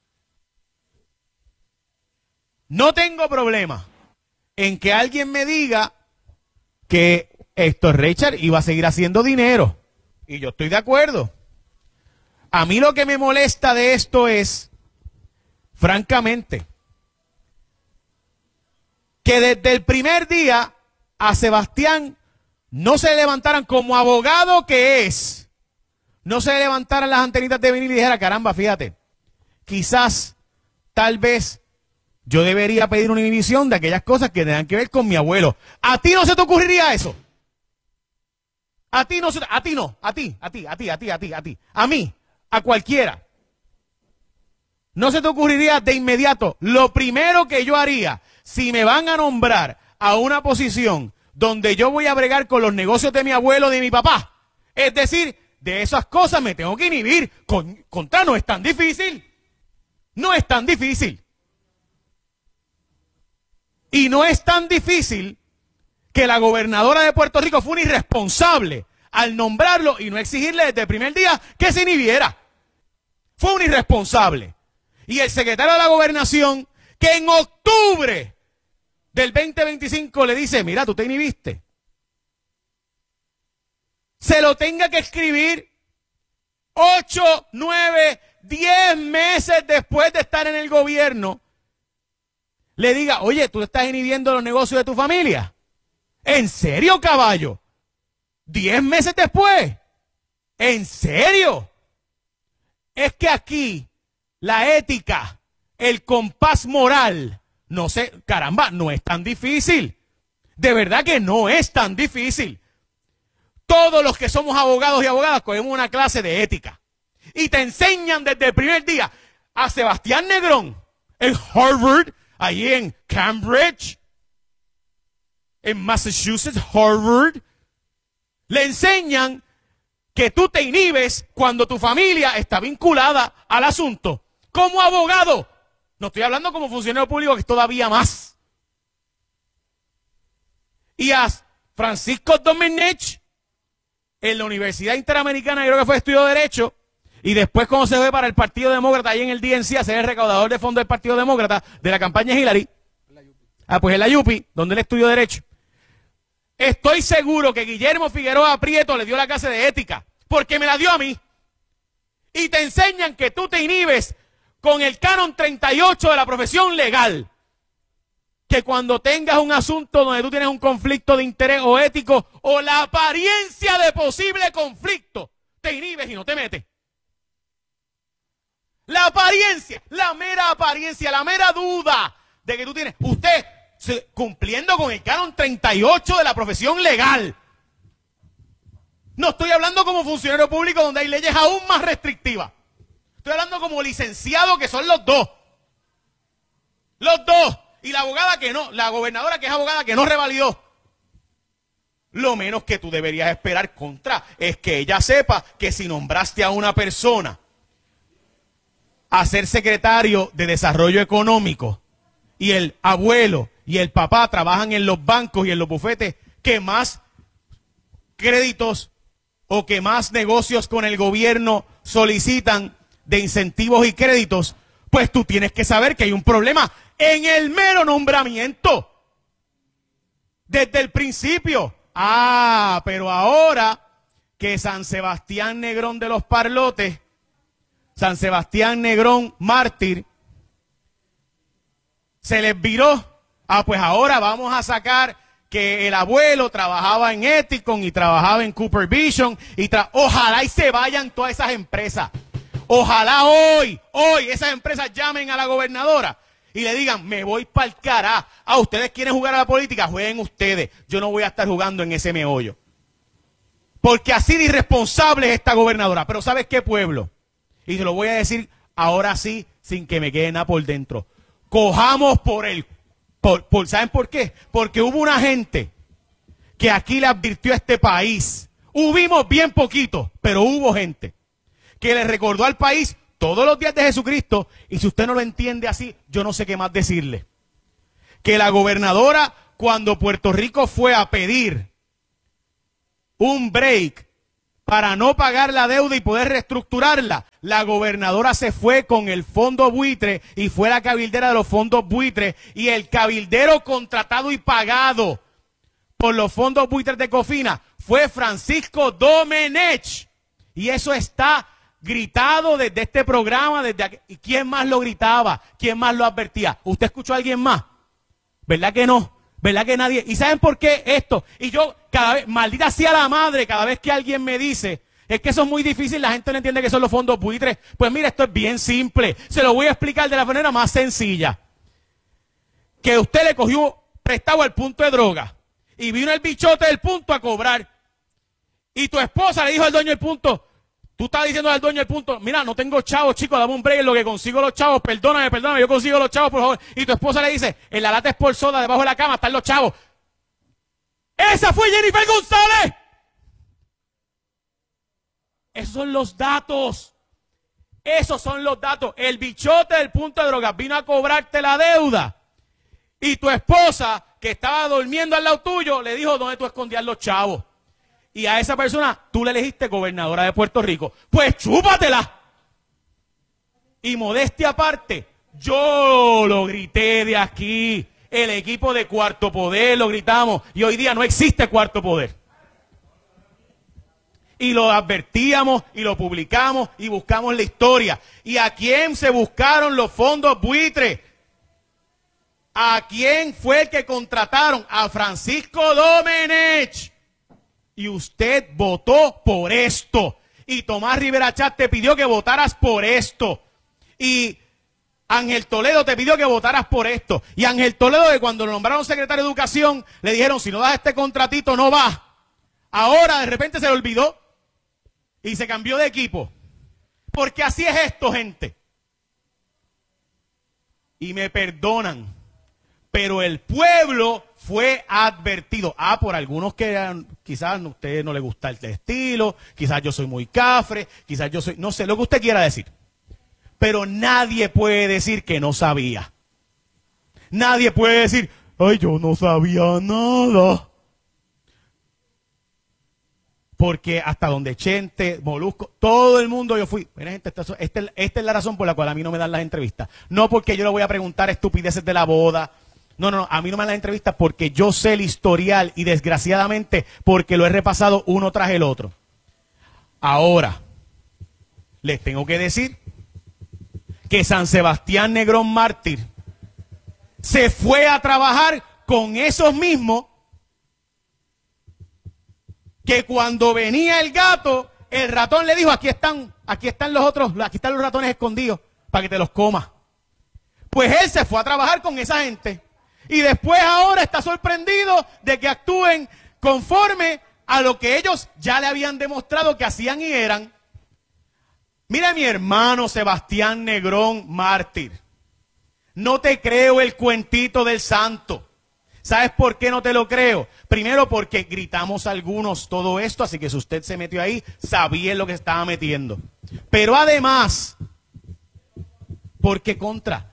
no tengo problema en que alguien me diga que Héctor Reichard iba a seguir haciendo dinero. Y yo estoy de acuerdo. A mí lo que me molesta de esto es, francamente, que desde el primer día a Sebastián no se le levantaran como abogado que es, no se le levantaran las antenitas de venir y dijera, caramba, fíjate, quizás, tal vez, yo debería pedir una inhibición de aquellas cosas que tengan que ver con mi abuelo. ¿A ti no se te ocurriría eso? A ti no, se, a ti no, a ti, a ti, a ti, a ti, a ti, a ti, a mí, a cualquiera. No se te ocurriría de inmediato. Lo primero que yo haría, si me van a nombrar a una posición donde yo voy a bregar con los negocios de mi abuelo, de mi papá, es decir, de esas cosas me tengo que inhibir. Con, contra, no es tan difícil. No es tan difícil. Y no es tan difícil que la gobernadora de Puerto Rico fue una irresponsable al nombrarlo y no exigirle desde el primer día que se inhibiera. Fue un irresponsable. Y el secretario de la Gobernación, que en octubre del veinte veinticinco le dice, mira, tú te inhibiste, se lo tenga que escribir ocho, nueve, diez meses después de estar en el gobierno, le diga, oye, tú estás inhibiendo los negocios de tu familia. ¿En serio, caballo? ¿Diez meses después? ¿En serio? Es que aquí la ética, el compás moral, no sé, caramba, no es tan difícil. De verdad que no es tan difícil. Todos los que somos abogados y abogadas cogemos una clase de ética. Y te enseñan desde el primer día a Sebastián Negrón en Harvard, allí en Cambridge, en Massachusetts, Harvard, le enseñan que tú te inhibes cuando tu familia está vinculada al asunto. Como abogado, no estoy hablando como funcionario público, que es todavía más. Y a Francisco Domenech, en la Universidad Interamericana, yo creo que fue estudió Derecho, y después cuando se fue para el Partido Demócrata, ahí en el D N C, a ser el recaudador de fondos del Partido Demócrata, de la campaña Hillary, ah, pues en la U P I, donde él estudió Derecho. Estoy seguro que Guillermo Figueroa Prieto le dio la clase de ética, porque me la dio a mí. Y te enseñan que tú te inhibes con el canon treinta y ocho de la profesión legal. Que cuando tengas un asunto donde tú tienes un conflicto de interés o ético o la apariencia de posible conflicto, te inhibes y no te metes. La apariencia, la mera apariencia, la mera duda de que tú tienes, usted se, cumpliendo con el canon treinta y ocho de la profesión legal. No estoy hablando como funcionario público donde hay leyes aún más restrictivas. Estoy hablando como licenciado, que son los dos. Los dos. Y la abogada que no, la gobernadora que es abogada que no revalidó. Lo menos que tú deberías esperar contra es que ella sepa que si nombraste a una persona a ser secretario de Desarrollo Económico y el abuelo y el papá trabajan en los bancos y en los bufetes que más créditos o que más negocios con el gobierno solicitan de incentivos y créditos, pues tú tienes que saber que hay un problema en el mero nombramiento. Desde el principio. Ah, pero ahora que San Sebastián Negrón de los Parlotes, San Sebastián Negrón mártir, se les viró. Ah, pues ahora vamos a sacar que el abuelo trabajaba en Ethicon y trabajaba en Cooper Vision. Y tra Ojalá y se vayan todas esas empresas. Ojalá hoy, hoy esas empresas llamen a la gobernadora y le digan, me voy para el cara. Ah, ustedes quieren jugar a la política, jueguen ustedes. Yo no voy a estar jugando en ese meollo. Porque así de irresponsable es esta gobernadora. Pero ¿sabes qué, pueblo? Y se lo voy a decir ahora sí, sin que me quede nada por dentro. Cojamos por el... Por, por, ¿saben por qué? Porque hubo una gente que aquí le advirtió a este país. Hubimos bien poquito, pero hubo gente que le recordó al país todos los días de Jesucristo, y si usted no lo entiende así, yo no sé qué más decirle. Que la gobernadora, cuando Puerto Rico fue a pedir un break para no pagar la deuda y poder reestructurarla, la gobernadora se fue con el fondo buitre y fue la cabildera de los fondos buitres, y el cabildero contratado y pagado por los fondos buitres de Cofina fue Francisco Domenech, y eso está gritado desde este programa, desde aquí. ¿Y quién más lo gritaba? ¿Quién más lo advertía? ¿Usted escuchó a alguien más? ¿Verdad que no? ¿Verdad que nadie? ¿Y saben por qué esto? Y yo cada vez, maldita sea la madre, cada vez que alguien me dice, es que eso es muy difícil, la gente no entiende que son los fondos buitres. Pues mira, esto es bien simple. Se lo voy a explicar de la manera más sencilla. Que usted le cogió prestado al punto de droga y vino el bichote del punto a cobrar. Y tu esposa le dijo al dueño del punto, tú estás diciendo al dueño del punto, mira, no tengo chavos, chicos, dame un break en lo que consigo los chavos, perdóname, perdóname, yo consigo los chavos, por favor. Y tu esposa le dice, en la lata es por soda, debajo de la cama están los chavos. ¡Esa fue Jennifer González! Esos son los datos. Esos son los datos. El bichote del punto de drogas vino a cobrarte la deuda. Y tu esposa, que estaba durmiendo al lado tuyo, le dijo dónde tú escondías los chavos. Y a esa persona tú le elegiste gobernadora de Puerto Rico. Pues chúpatela. Y modestia aparte, yo lo grité de aquí. El equipo de Cuarto Poder lo gritamos. Y hoy día no existe Cuarto Poder. Y lo advertíamos y lo publicamos y buscamos la historia. ¿Y a quién se buscaron los fondos buitres? ¿A quién fue el que contrataron? A Francisco Domenech. Y usted votó por esto. Y Tomás Rivera Chat te pidió que votaras por esto. Y Ángel Toledo te pidió que votaras por esto. Y Ángel Toledo, que cuando lo nombraron secretario de Educación, le dijeron, si no das este contratito, no vas. Ahora de repente se le olvidó y se cambió de equipo. Porque así es esto, gente. Y me perdonan, pero el pueblo fue advertido. Ah, por algunos que quizás a usted no le gusta el estilo, quizás yo soy muy cafre, quizás yo soy, no sé, lo que usted quiera decir. Pero nadie puede decir que no sabía. Nadie puede decir, ay, yo no sabía nada. Porque hasta donde Chente, Molusco, todo el mundo yo fui. Mira, gente, esta, esta, esta es la razón por la cual a mí no me dan las entrevistas. No porque yo le voy a preguntar estupideces de la boda. No, no, no, a mí no me dan las entrevistas porque yo sé el historial y desgraciadamente porque lo he repasado uno tras el otro. Ahora, les tengo que decir que San Sebastián Negrón Mártir se fue a trabajar con esos mismos que cuando venía el gato, el ratón le dijo, aquí están, aquí están los otros, aquí están los ratones escondidos para que te los comas. Pues él se fue a trabajar con esa gente. Y después ahora está sorprendido de que actúen conforme a lo que ellos ya le habían demostrado que hacían y eran. Mira, mi hermano Sebastián Negrón Mártir, no te creo el cuentito del santo. ¿Sabes por qué no te lo creo? Primero porque gritamos algunos todo esto, así que si usted se metió ahí, sabía en lo que estaba metiendo. Pero además, porque contra,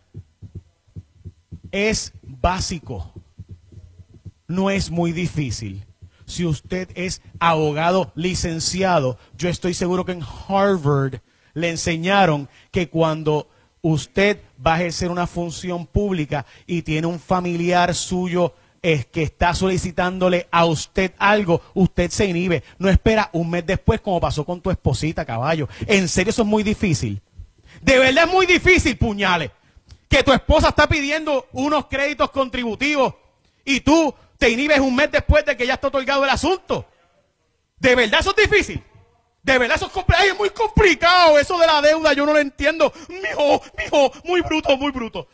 es básico, no es muy difícil. Si usted es abogado licenciado, yo estoy seguro que en Harvard le enseñaron que cuando usted va a ejercer una función pública y tiene un familiar suyo es que está solicitándole a usted algo, usted se inhibe. No espera un mes después como pasó con tu esposita, caballo. En serio, eso es muy difícil. De verdad es muy difícil, puñales. Que tu esposa está pidiendo unos créditos contributivos y tú te inhibes un mes después de que ya está otorgado el asunto. De verdad eso es difícil. De verdad eso es, compl- es muy complicado. Eso de la deuda yo no lo entiendo. Mijo, mijo, muy bruto, muy bruto.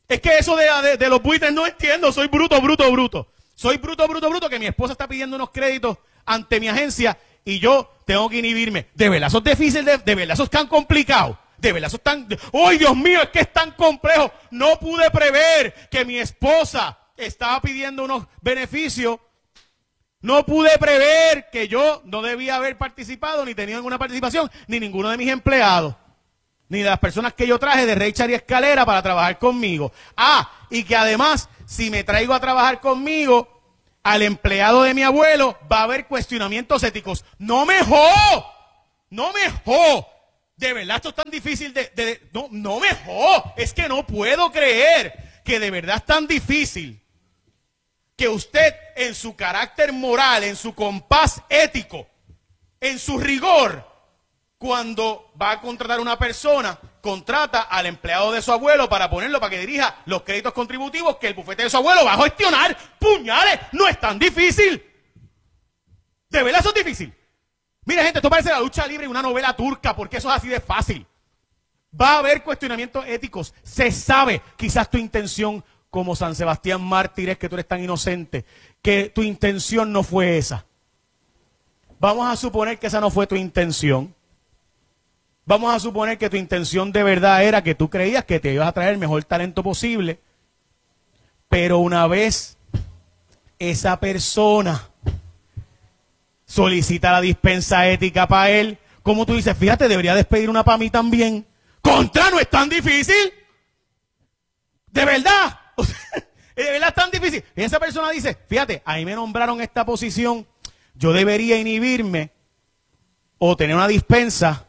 Es que eso de, de, de los buitres no entiendo. Soy bruto, bruto, bruto. Soy bruto, bruto, bruto, que mi esposa está pidiendo unos créditos ante mi agencia y yo tengo que inhibirme. De verdad, eso es difícil, de, de verdad, eso es tan complicado. De verdad, eso es tan... ¡Ay, Dios mío, es que es tan complejo! No pude prever que mi esposa estaba pidiendo unos beneficios. No pude prever que yo no debía haber participado, ni tenido ninguna participación, ni ninguno de mis empleados, ni de las personas que yo traje de Richard y Escalera para trabajar conmigo. Ah, y que además, si me traigo a trabajar conmigo al empleado de mi abuelo, va a haber cuestionamientos éticos. ¡No me jod! ¡No me jod! De verdad, esto es tan difícil de... de, de no, no me jod. Es que no puedo creer que de verdad es tan difícil que usted en su carácter moral, en su compás ético, en su rigor, cuando va a contratar a una persona, contrata al empleado de su abuelo para ponerlo para que dirija los créditos contributivos que el bufete de su abuelo va a gestionar. ¡Puñales! No es tan difícil. De verdad eso es difícil. Mira, gente, esto parece la lucha libre y una novela turca, porque eso es así de fácil. Va a haber cuestionamientos éticos. Se sabe, quizás tu intención, como San Sebastián Mártir, es que tú eres tan inocente, que tu intención no fue esa. Vamos a suponer que esa no fue tu intención. Vamos a suponer que tu intención de verdad era que tú creías que te ibas a traer el mejor talento posible, pero una vez esa persona solicita la dispensa ética para él, como tú dices, fíjate, debería despedir una para mí también. ¡Contra! ¿No es tan difícil? ¿De verdad? ¿De verdad es tan difícil? Y esa persona dice, fíjate, a mí me nombraron esta posición, yo debería inhibirme o tener una dispensa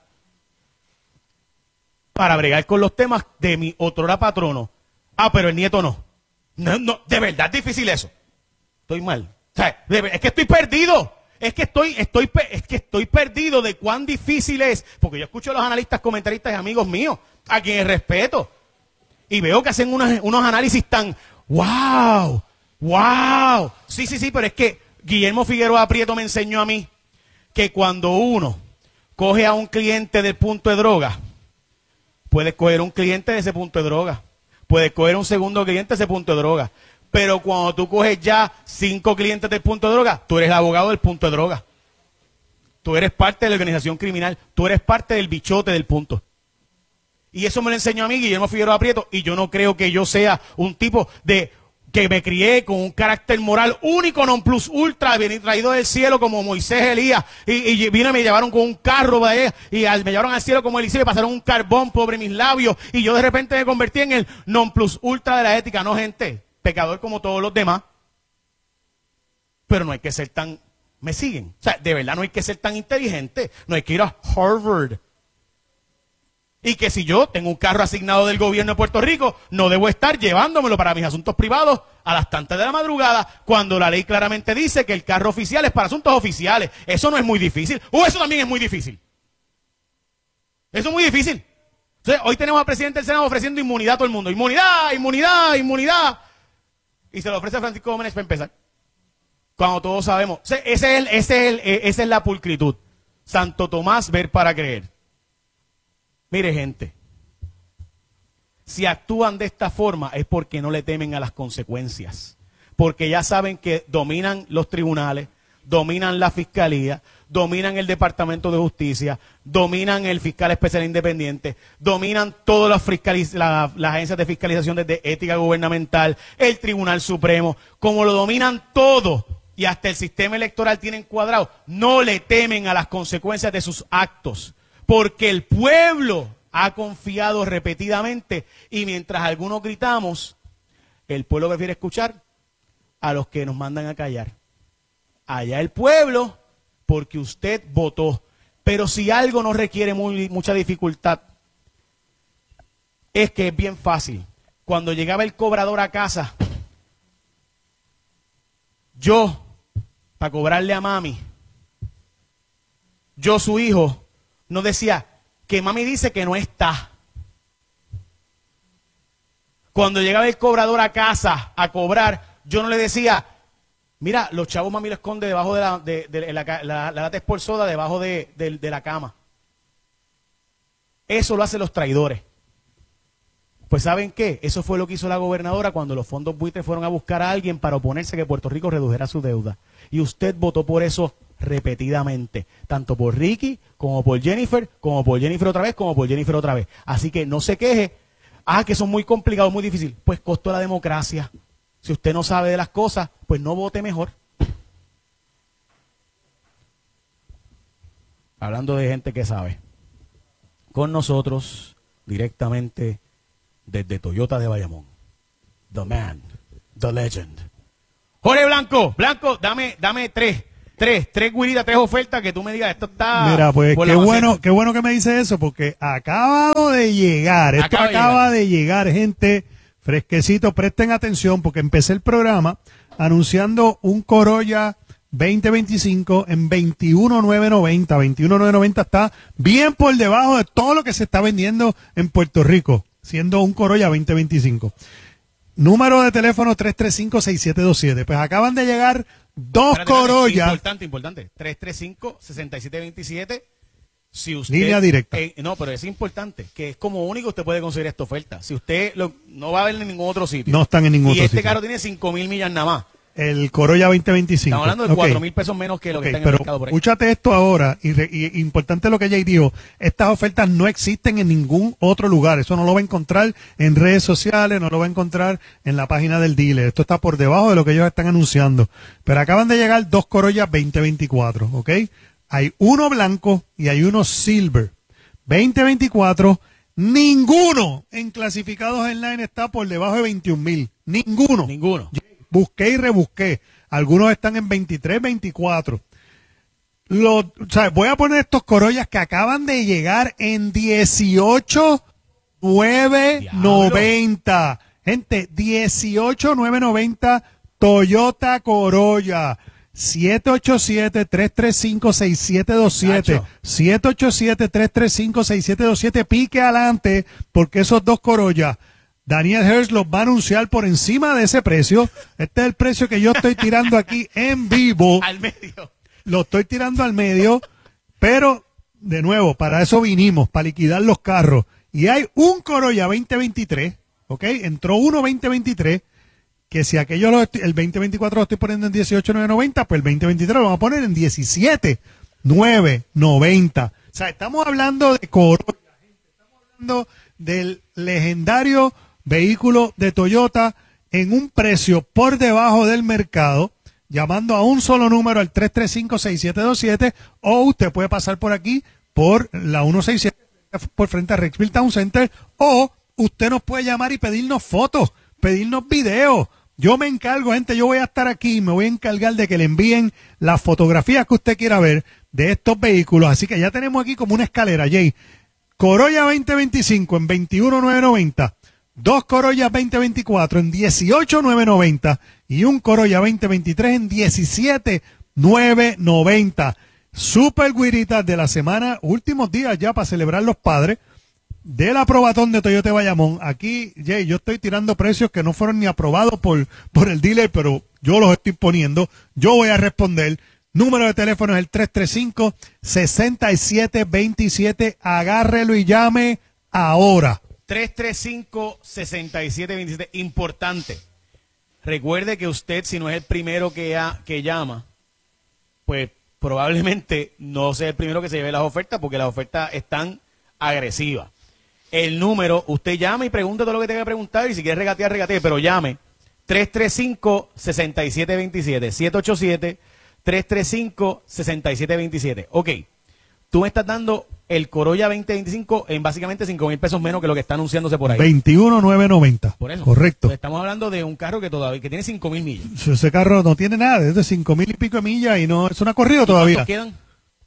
para bregar con los temas de mi otrora patrono. Ah, pero el nieto no. No, no, de verdad es difícil eso. Estoy mal. O sea, de, es que estoy perdido. Es que estoy, estoy, es que estoy perdido de cuán difícil es. Porque yo escucho a los analistas, comentaristas y amigos míos, a quienes respeto. Y veo que hacen unos, unos análisis tan, wow, wow. Sí, sí, sí, pero es que Guillermo Figueroa Prieto me enseñó a mí que cuando uno coge a un cliente del punto de droga, puedes coger un cliente de ese punto de droga. Puedes coger un segundo cliente de ese punto de droga. Pero cuando tú coges ya cinco clientes del punto de droga, tú eres el abogado del punto de droga. Tú eres parte de la organización criminal. Tú eres parte del bichote del punto. Y eso me lo enseñó a mí Guillermo Figueroa Prieto. Y yo no creo que yo sea un tipo de... que me crié con un carácter moral único, non plus ultra, vení traído del cielo como Moisés Elías, y, y vino y me llevaron con un carro, ¿vale? Y al, me llevaron al cielo como Eliseo, y pasaron un carbón sobre mis labios, y yo de repente me convertí en el non plus ultra de la ética. No, gente, pecador como todos los demás, pero no hay que ser tan, ¿me siguen? O sea, de verdad no hay que ser tan inteligente, no hay que ir a Harvard. Y que si yo tengo un carro asignado del gobierno de Puerto Rico, no debo estar llevándomelo para mis asuntos privados a las tantas de la madrugada, cuando la ley claramente dice que el carro oficial es para asuntos oficiales. Eso no es muy difícil. O eso también es muy difícil. Eso es muy difícil. Entonces, hoy tenemos al presidente del Senado ofreciendo inmunidad a todo el mundo. Inmunidad, inmunidad, inmunidad. Y se lo ofrece a Francisco Gómez para empezar. Cuando todos sabemos. Ese es el, ese es el, esa es la pulcritud. Santo Tomás, ver para creer. Mire, gente, si actúan de esta forma es porque no le temen a las consecuencias, porque ya saben que dominan los tribunales, dominan la fiscalía, dominan el Departamento de Justicia, dominan el fiscal especial independiente, dominan todas las, fiscaliz- la, las agencias de fiscalización desde ética gubernamental, el Tribunal Supremo, como lo dominan todo y hasta el sistema electoral tienen cuadrado, no le temen a las consecuencias de sus actos. Porque el pueblo ha confiado repetidamente y mientras algunos gritamos, el pueblo prefiere escuchar a los que nos mandan a callar. Allá el pueblo, porque usted votó. Pero si algo no requiere muy, mucha dificultad, es que es bien fácil. Cuando llegaba el cobrador a casa, yo, para cobrarle a mami, yo su hijo, no decía que mami dice que no está. Cuando llegaba el cobrador a casa a cobrar, yo no le decía, mira, los chavos mami lo esconde debajo de la, de, de la, la, la, la lata por soda, debajo de, de, de la cama. Eso lo hacen los traidores. Pues Pues ¿saben qué? Eso fue lo que hizo la gobernadora cuando los fondos buitres fueron a buscar a alguien para oponerse que Puerto Rico redujera su deuda. Y usted votó por eso repetidamente, tanto por Ricky, como por Jennifer, como por Jennifer otra vez, como por Jennifer otra vez. Así que no se queje, ah, que son muy complicados, muy difíciles. Pues costó la democracia. Si usted no sabe de las cosas, pues no vote mejor. Hablando de gente que sabe, con nosotros, directamente desde Toyota de Bayamón, the man, the legend, Jorge Blanco. Blanco, dame, dame tres, tres, tres guiritas, tres ofertas que tú me digas, esto está... Mira, pues por qué la bueno, maceta. qué bueno que me dice eso, porque acabado de llegar, esto Acaba de acaba de llegar, gente, fresquecito, presten atención, porque empecé el programa anunciando un Corolla veinte veinticinco en veintiuno mil novecientos noventa. veintiuno mil novecientos noventa está bien por debajo de todo lo que se está vendiendo en Puerto Rico, siendo un Corolla veinte veinticinco. Número de teléfono tres tres cinco, seis siete dos siete. Pues acaban de llegar dos Espérate, espérate, Corollas. Importante, importante. tres tres cinco, seis siete dos siete. Si usted, Línea directa. eh, no, pero es importante, que es como único usted puede conseguir esta oferta. Si usted lo, no va a ver en ningún otro sitio. No están en ningún y otro este sitio. carro tiene cinco mil millas nada más. El Corolla veinte veinticinco. Estamos hablando de Ok. cuatro mil pesos menos que lo Ok, que está en pero el mercado por ahí. escúchate esto ahora, y, re- y importante lo que Jay dijo, estas ofertas no existen en ningún otro lugar, eso no lo va a encontrar en redes sociales, no lo va a encontrar en la página del dealer, esto está por debajo de lo que ellos están anunciando, pero acaban de llegar dos Corollas veinte veinticuatro, ¿ok? Hay uno blanco y hay uno silver, veinte veinticuatro, ninguno en clasificados online está por debajo de veintiún mil, ninguno. Ninguno. Busqué y rebusqué. Algunos están en veintitrés, veinticuatro. Lo, o sea, voy a poner estos Corollas que acaban de llegar en dieciocho mil novecientos noventa. Gente, dieciocho mil novecientos noventa Toyota Corolla. siete ocho siete, tres tres cinco, seis siete dos siete. Nacho. siete ocho siete, tres tres cinco, seis siete dos siete. Pique adelante porque esos dos Corollas Daniel Hirst los va a anunciar por encima de ese precio. Este es el precio que yo estoy tirando aquí en vivo. Al medio. Lo estoy tirando al medio, pero de nuevo, para eso vinimos, para liquidar los carros. Y hay un Corolla veinte veintitrés, ¿ok? Entró uno veinte veintitrés, que si aquello lo estoy- el veinte veinticuatro lo estoy poniendo en dieciocho mil novecientos noventa, pues el veinte veintitrés lo vamos a poner en diecisiete mil novecientos noventa. O sea, estamos hablando de Corolla, gente, estamos hablando del legendario vehículo de Toyota en un precio por debajo del mercado, llamando a un solo número al tres tres cinco, seis siete dos siete, o usted puede pasar por aquí por la ciento sesenta y siete por frente a Rexville Town Center, o usted nos puede llamar y pedirnos fotos, pedirnos videos. Yo me encargo, gente, yo voy a estar aquí, me voy a encargar de que le envíen las fotografías que usted quiera ver de estos vehículos. Así que ya tenemos aquí como una escalera, Jay. Corolla veinte veinticinco en veintiuno mil novecientos noventa. Dos Corollas veinte veinticuatro en dieciocho mil novecientos noventa y un Corolla veinte veintitrés en diecisiete mil novecientos noventa. Super guiritas de la semana, últimos días ya para celebrar los padres del aprobatón de Toyota de Bayamón. Aquí, Jay, yo estoy tirando precios que no fueron ni aprobados por, por el dealer, pero yo los estoy poniendo. Yo voy a responder. Número de teléfono es el tres tres cinco, seis siete dos siete. Agárrelo y llame ahora. tres tres cinco, seis siete dos siete. Importante. Recuerde que usted, si no es el primero que, ya, que llama, pues probablemente no sea el primero que se lleve las ofertas, porque las ofertas están agresivas. El número, usted llama y pregunta todo lo que tenga que preguntar, y si quiere regatear, regatee, pero llame. tres tres cinco, seis siete dos siete. siete ocho siete, tres tres cinco, seis siete dos siete. Ok. Tú me estás dando el Corolla veinte veinticinco en básicamente cinco mil pesos menos que lo que está anunciándose por ahí. veintiuno mil novecientos noventa. Por eso. Correcto. Entonces, estamos hablando de un carro que todavía que tiene cinco mil millas. Ese carro no tiene nada, es de cinco mil y pico de millas y no es una corrida todavía. ¿Cuántos quedan?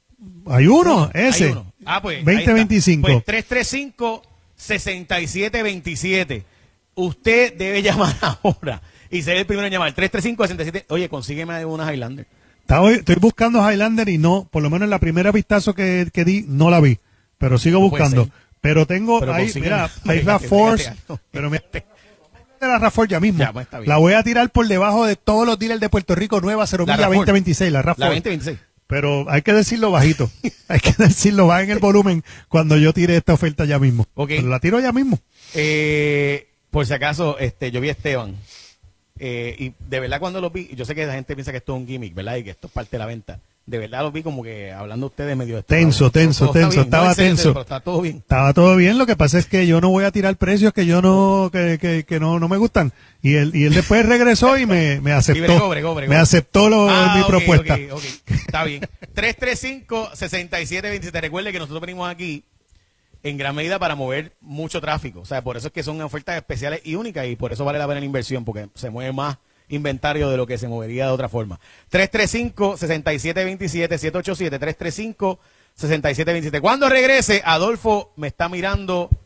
Hay uno, ese. Hay uno. Ah, pues. veinte veinticinco. Pues tres tres cinco, seis siete dos siete. Usted debe llamar ahora y ser el primero en llamar. tres tres cinco, seis siete. Oye, consígueme una Highlander. Estaba- Estoy buscando Highlander y no, por lo menos en la primera vistazo que, que di, no la vi. Pero sigo No puede buscando. ser. Pero tengo Pero ahí, consígueme. mira, hay Pégate, RAV Force. pégate algo. Pero mira, de la RAV Force ya mismo. Ya, pues, está bien. La voy a tirar por debajo de todos los dealers de Puerto Rico, nueva cero La milla RAV Force. veinte veintiséis, la RAV La Force. veinte veintiséis. pero hay que decirlo bajito. Hay que decirlo, va en el volumen cuando yo tire esta oferta ya mismo. Ok. Pero la tiro ya mismo. Eh, por si acaso, este, yo vi a Esteban. Eh, y de verdad cuando lo vi, yo sé que la gente piensa que esto es un gimmick, ¿verdad? Y que esto es parte de la venta. De verdad lo vi como que hablando ustedes medio de tenso, tenso, todo está tenso, bien, estaba no, excelente, tenso. pero está todo bien. Estaba todo bien, lo que pasa es que yo no voy a tirar precios que yo no, que, que, que no, no me gustan. Y él, y él después regresó y me, me aceptó. Y bregó, bregó, bregó. Me aceptó lo, Ah, mi ok, propuesta. ok, ok. Está bien. tres tres cinco, seis siete dos siete. Recuerde que nosotros venimos aquí en gran medida para mover mucho tráfico. O sea, por eso es que son ofertas especiales y únicas y por eso vale la pena la inversión, porque se mueve más inventario de lo que se movería de otra forma. tres tres cinco, seis siete dos siete, siete ocho siete, tres tres cinco, seis siete dos siete. Cuando regrese, Adolfo me está mirando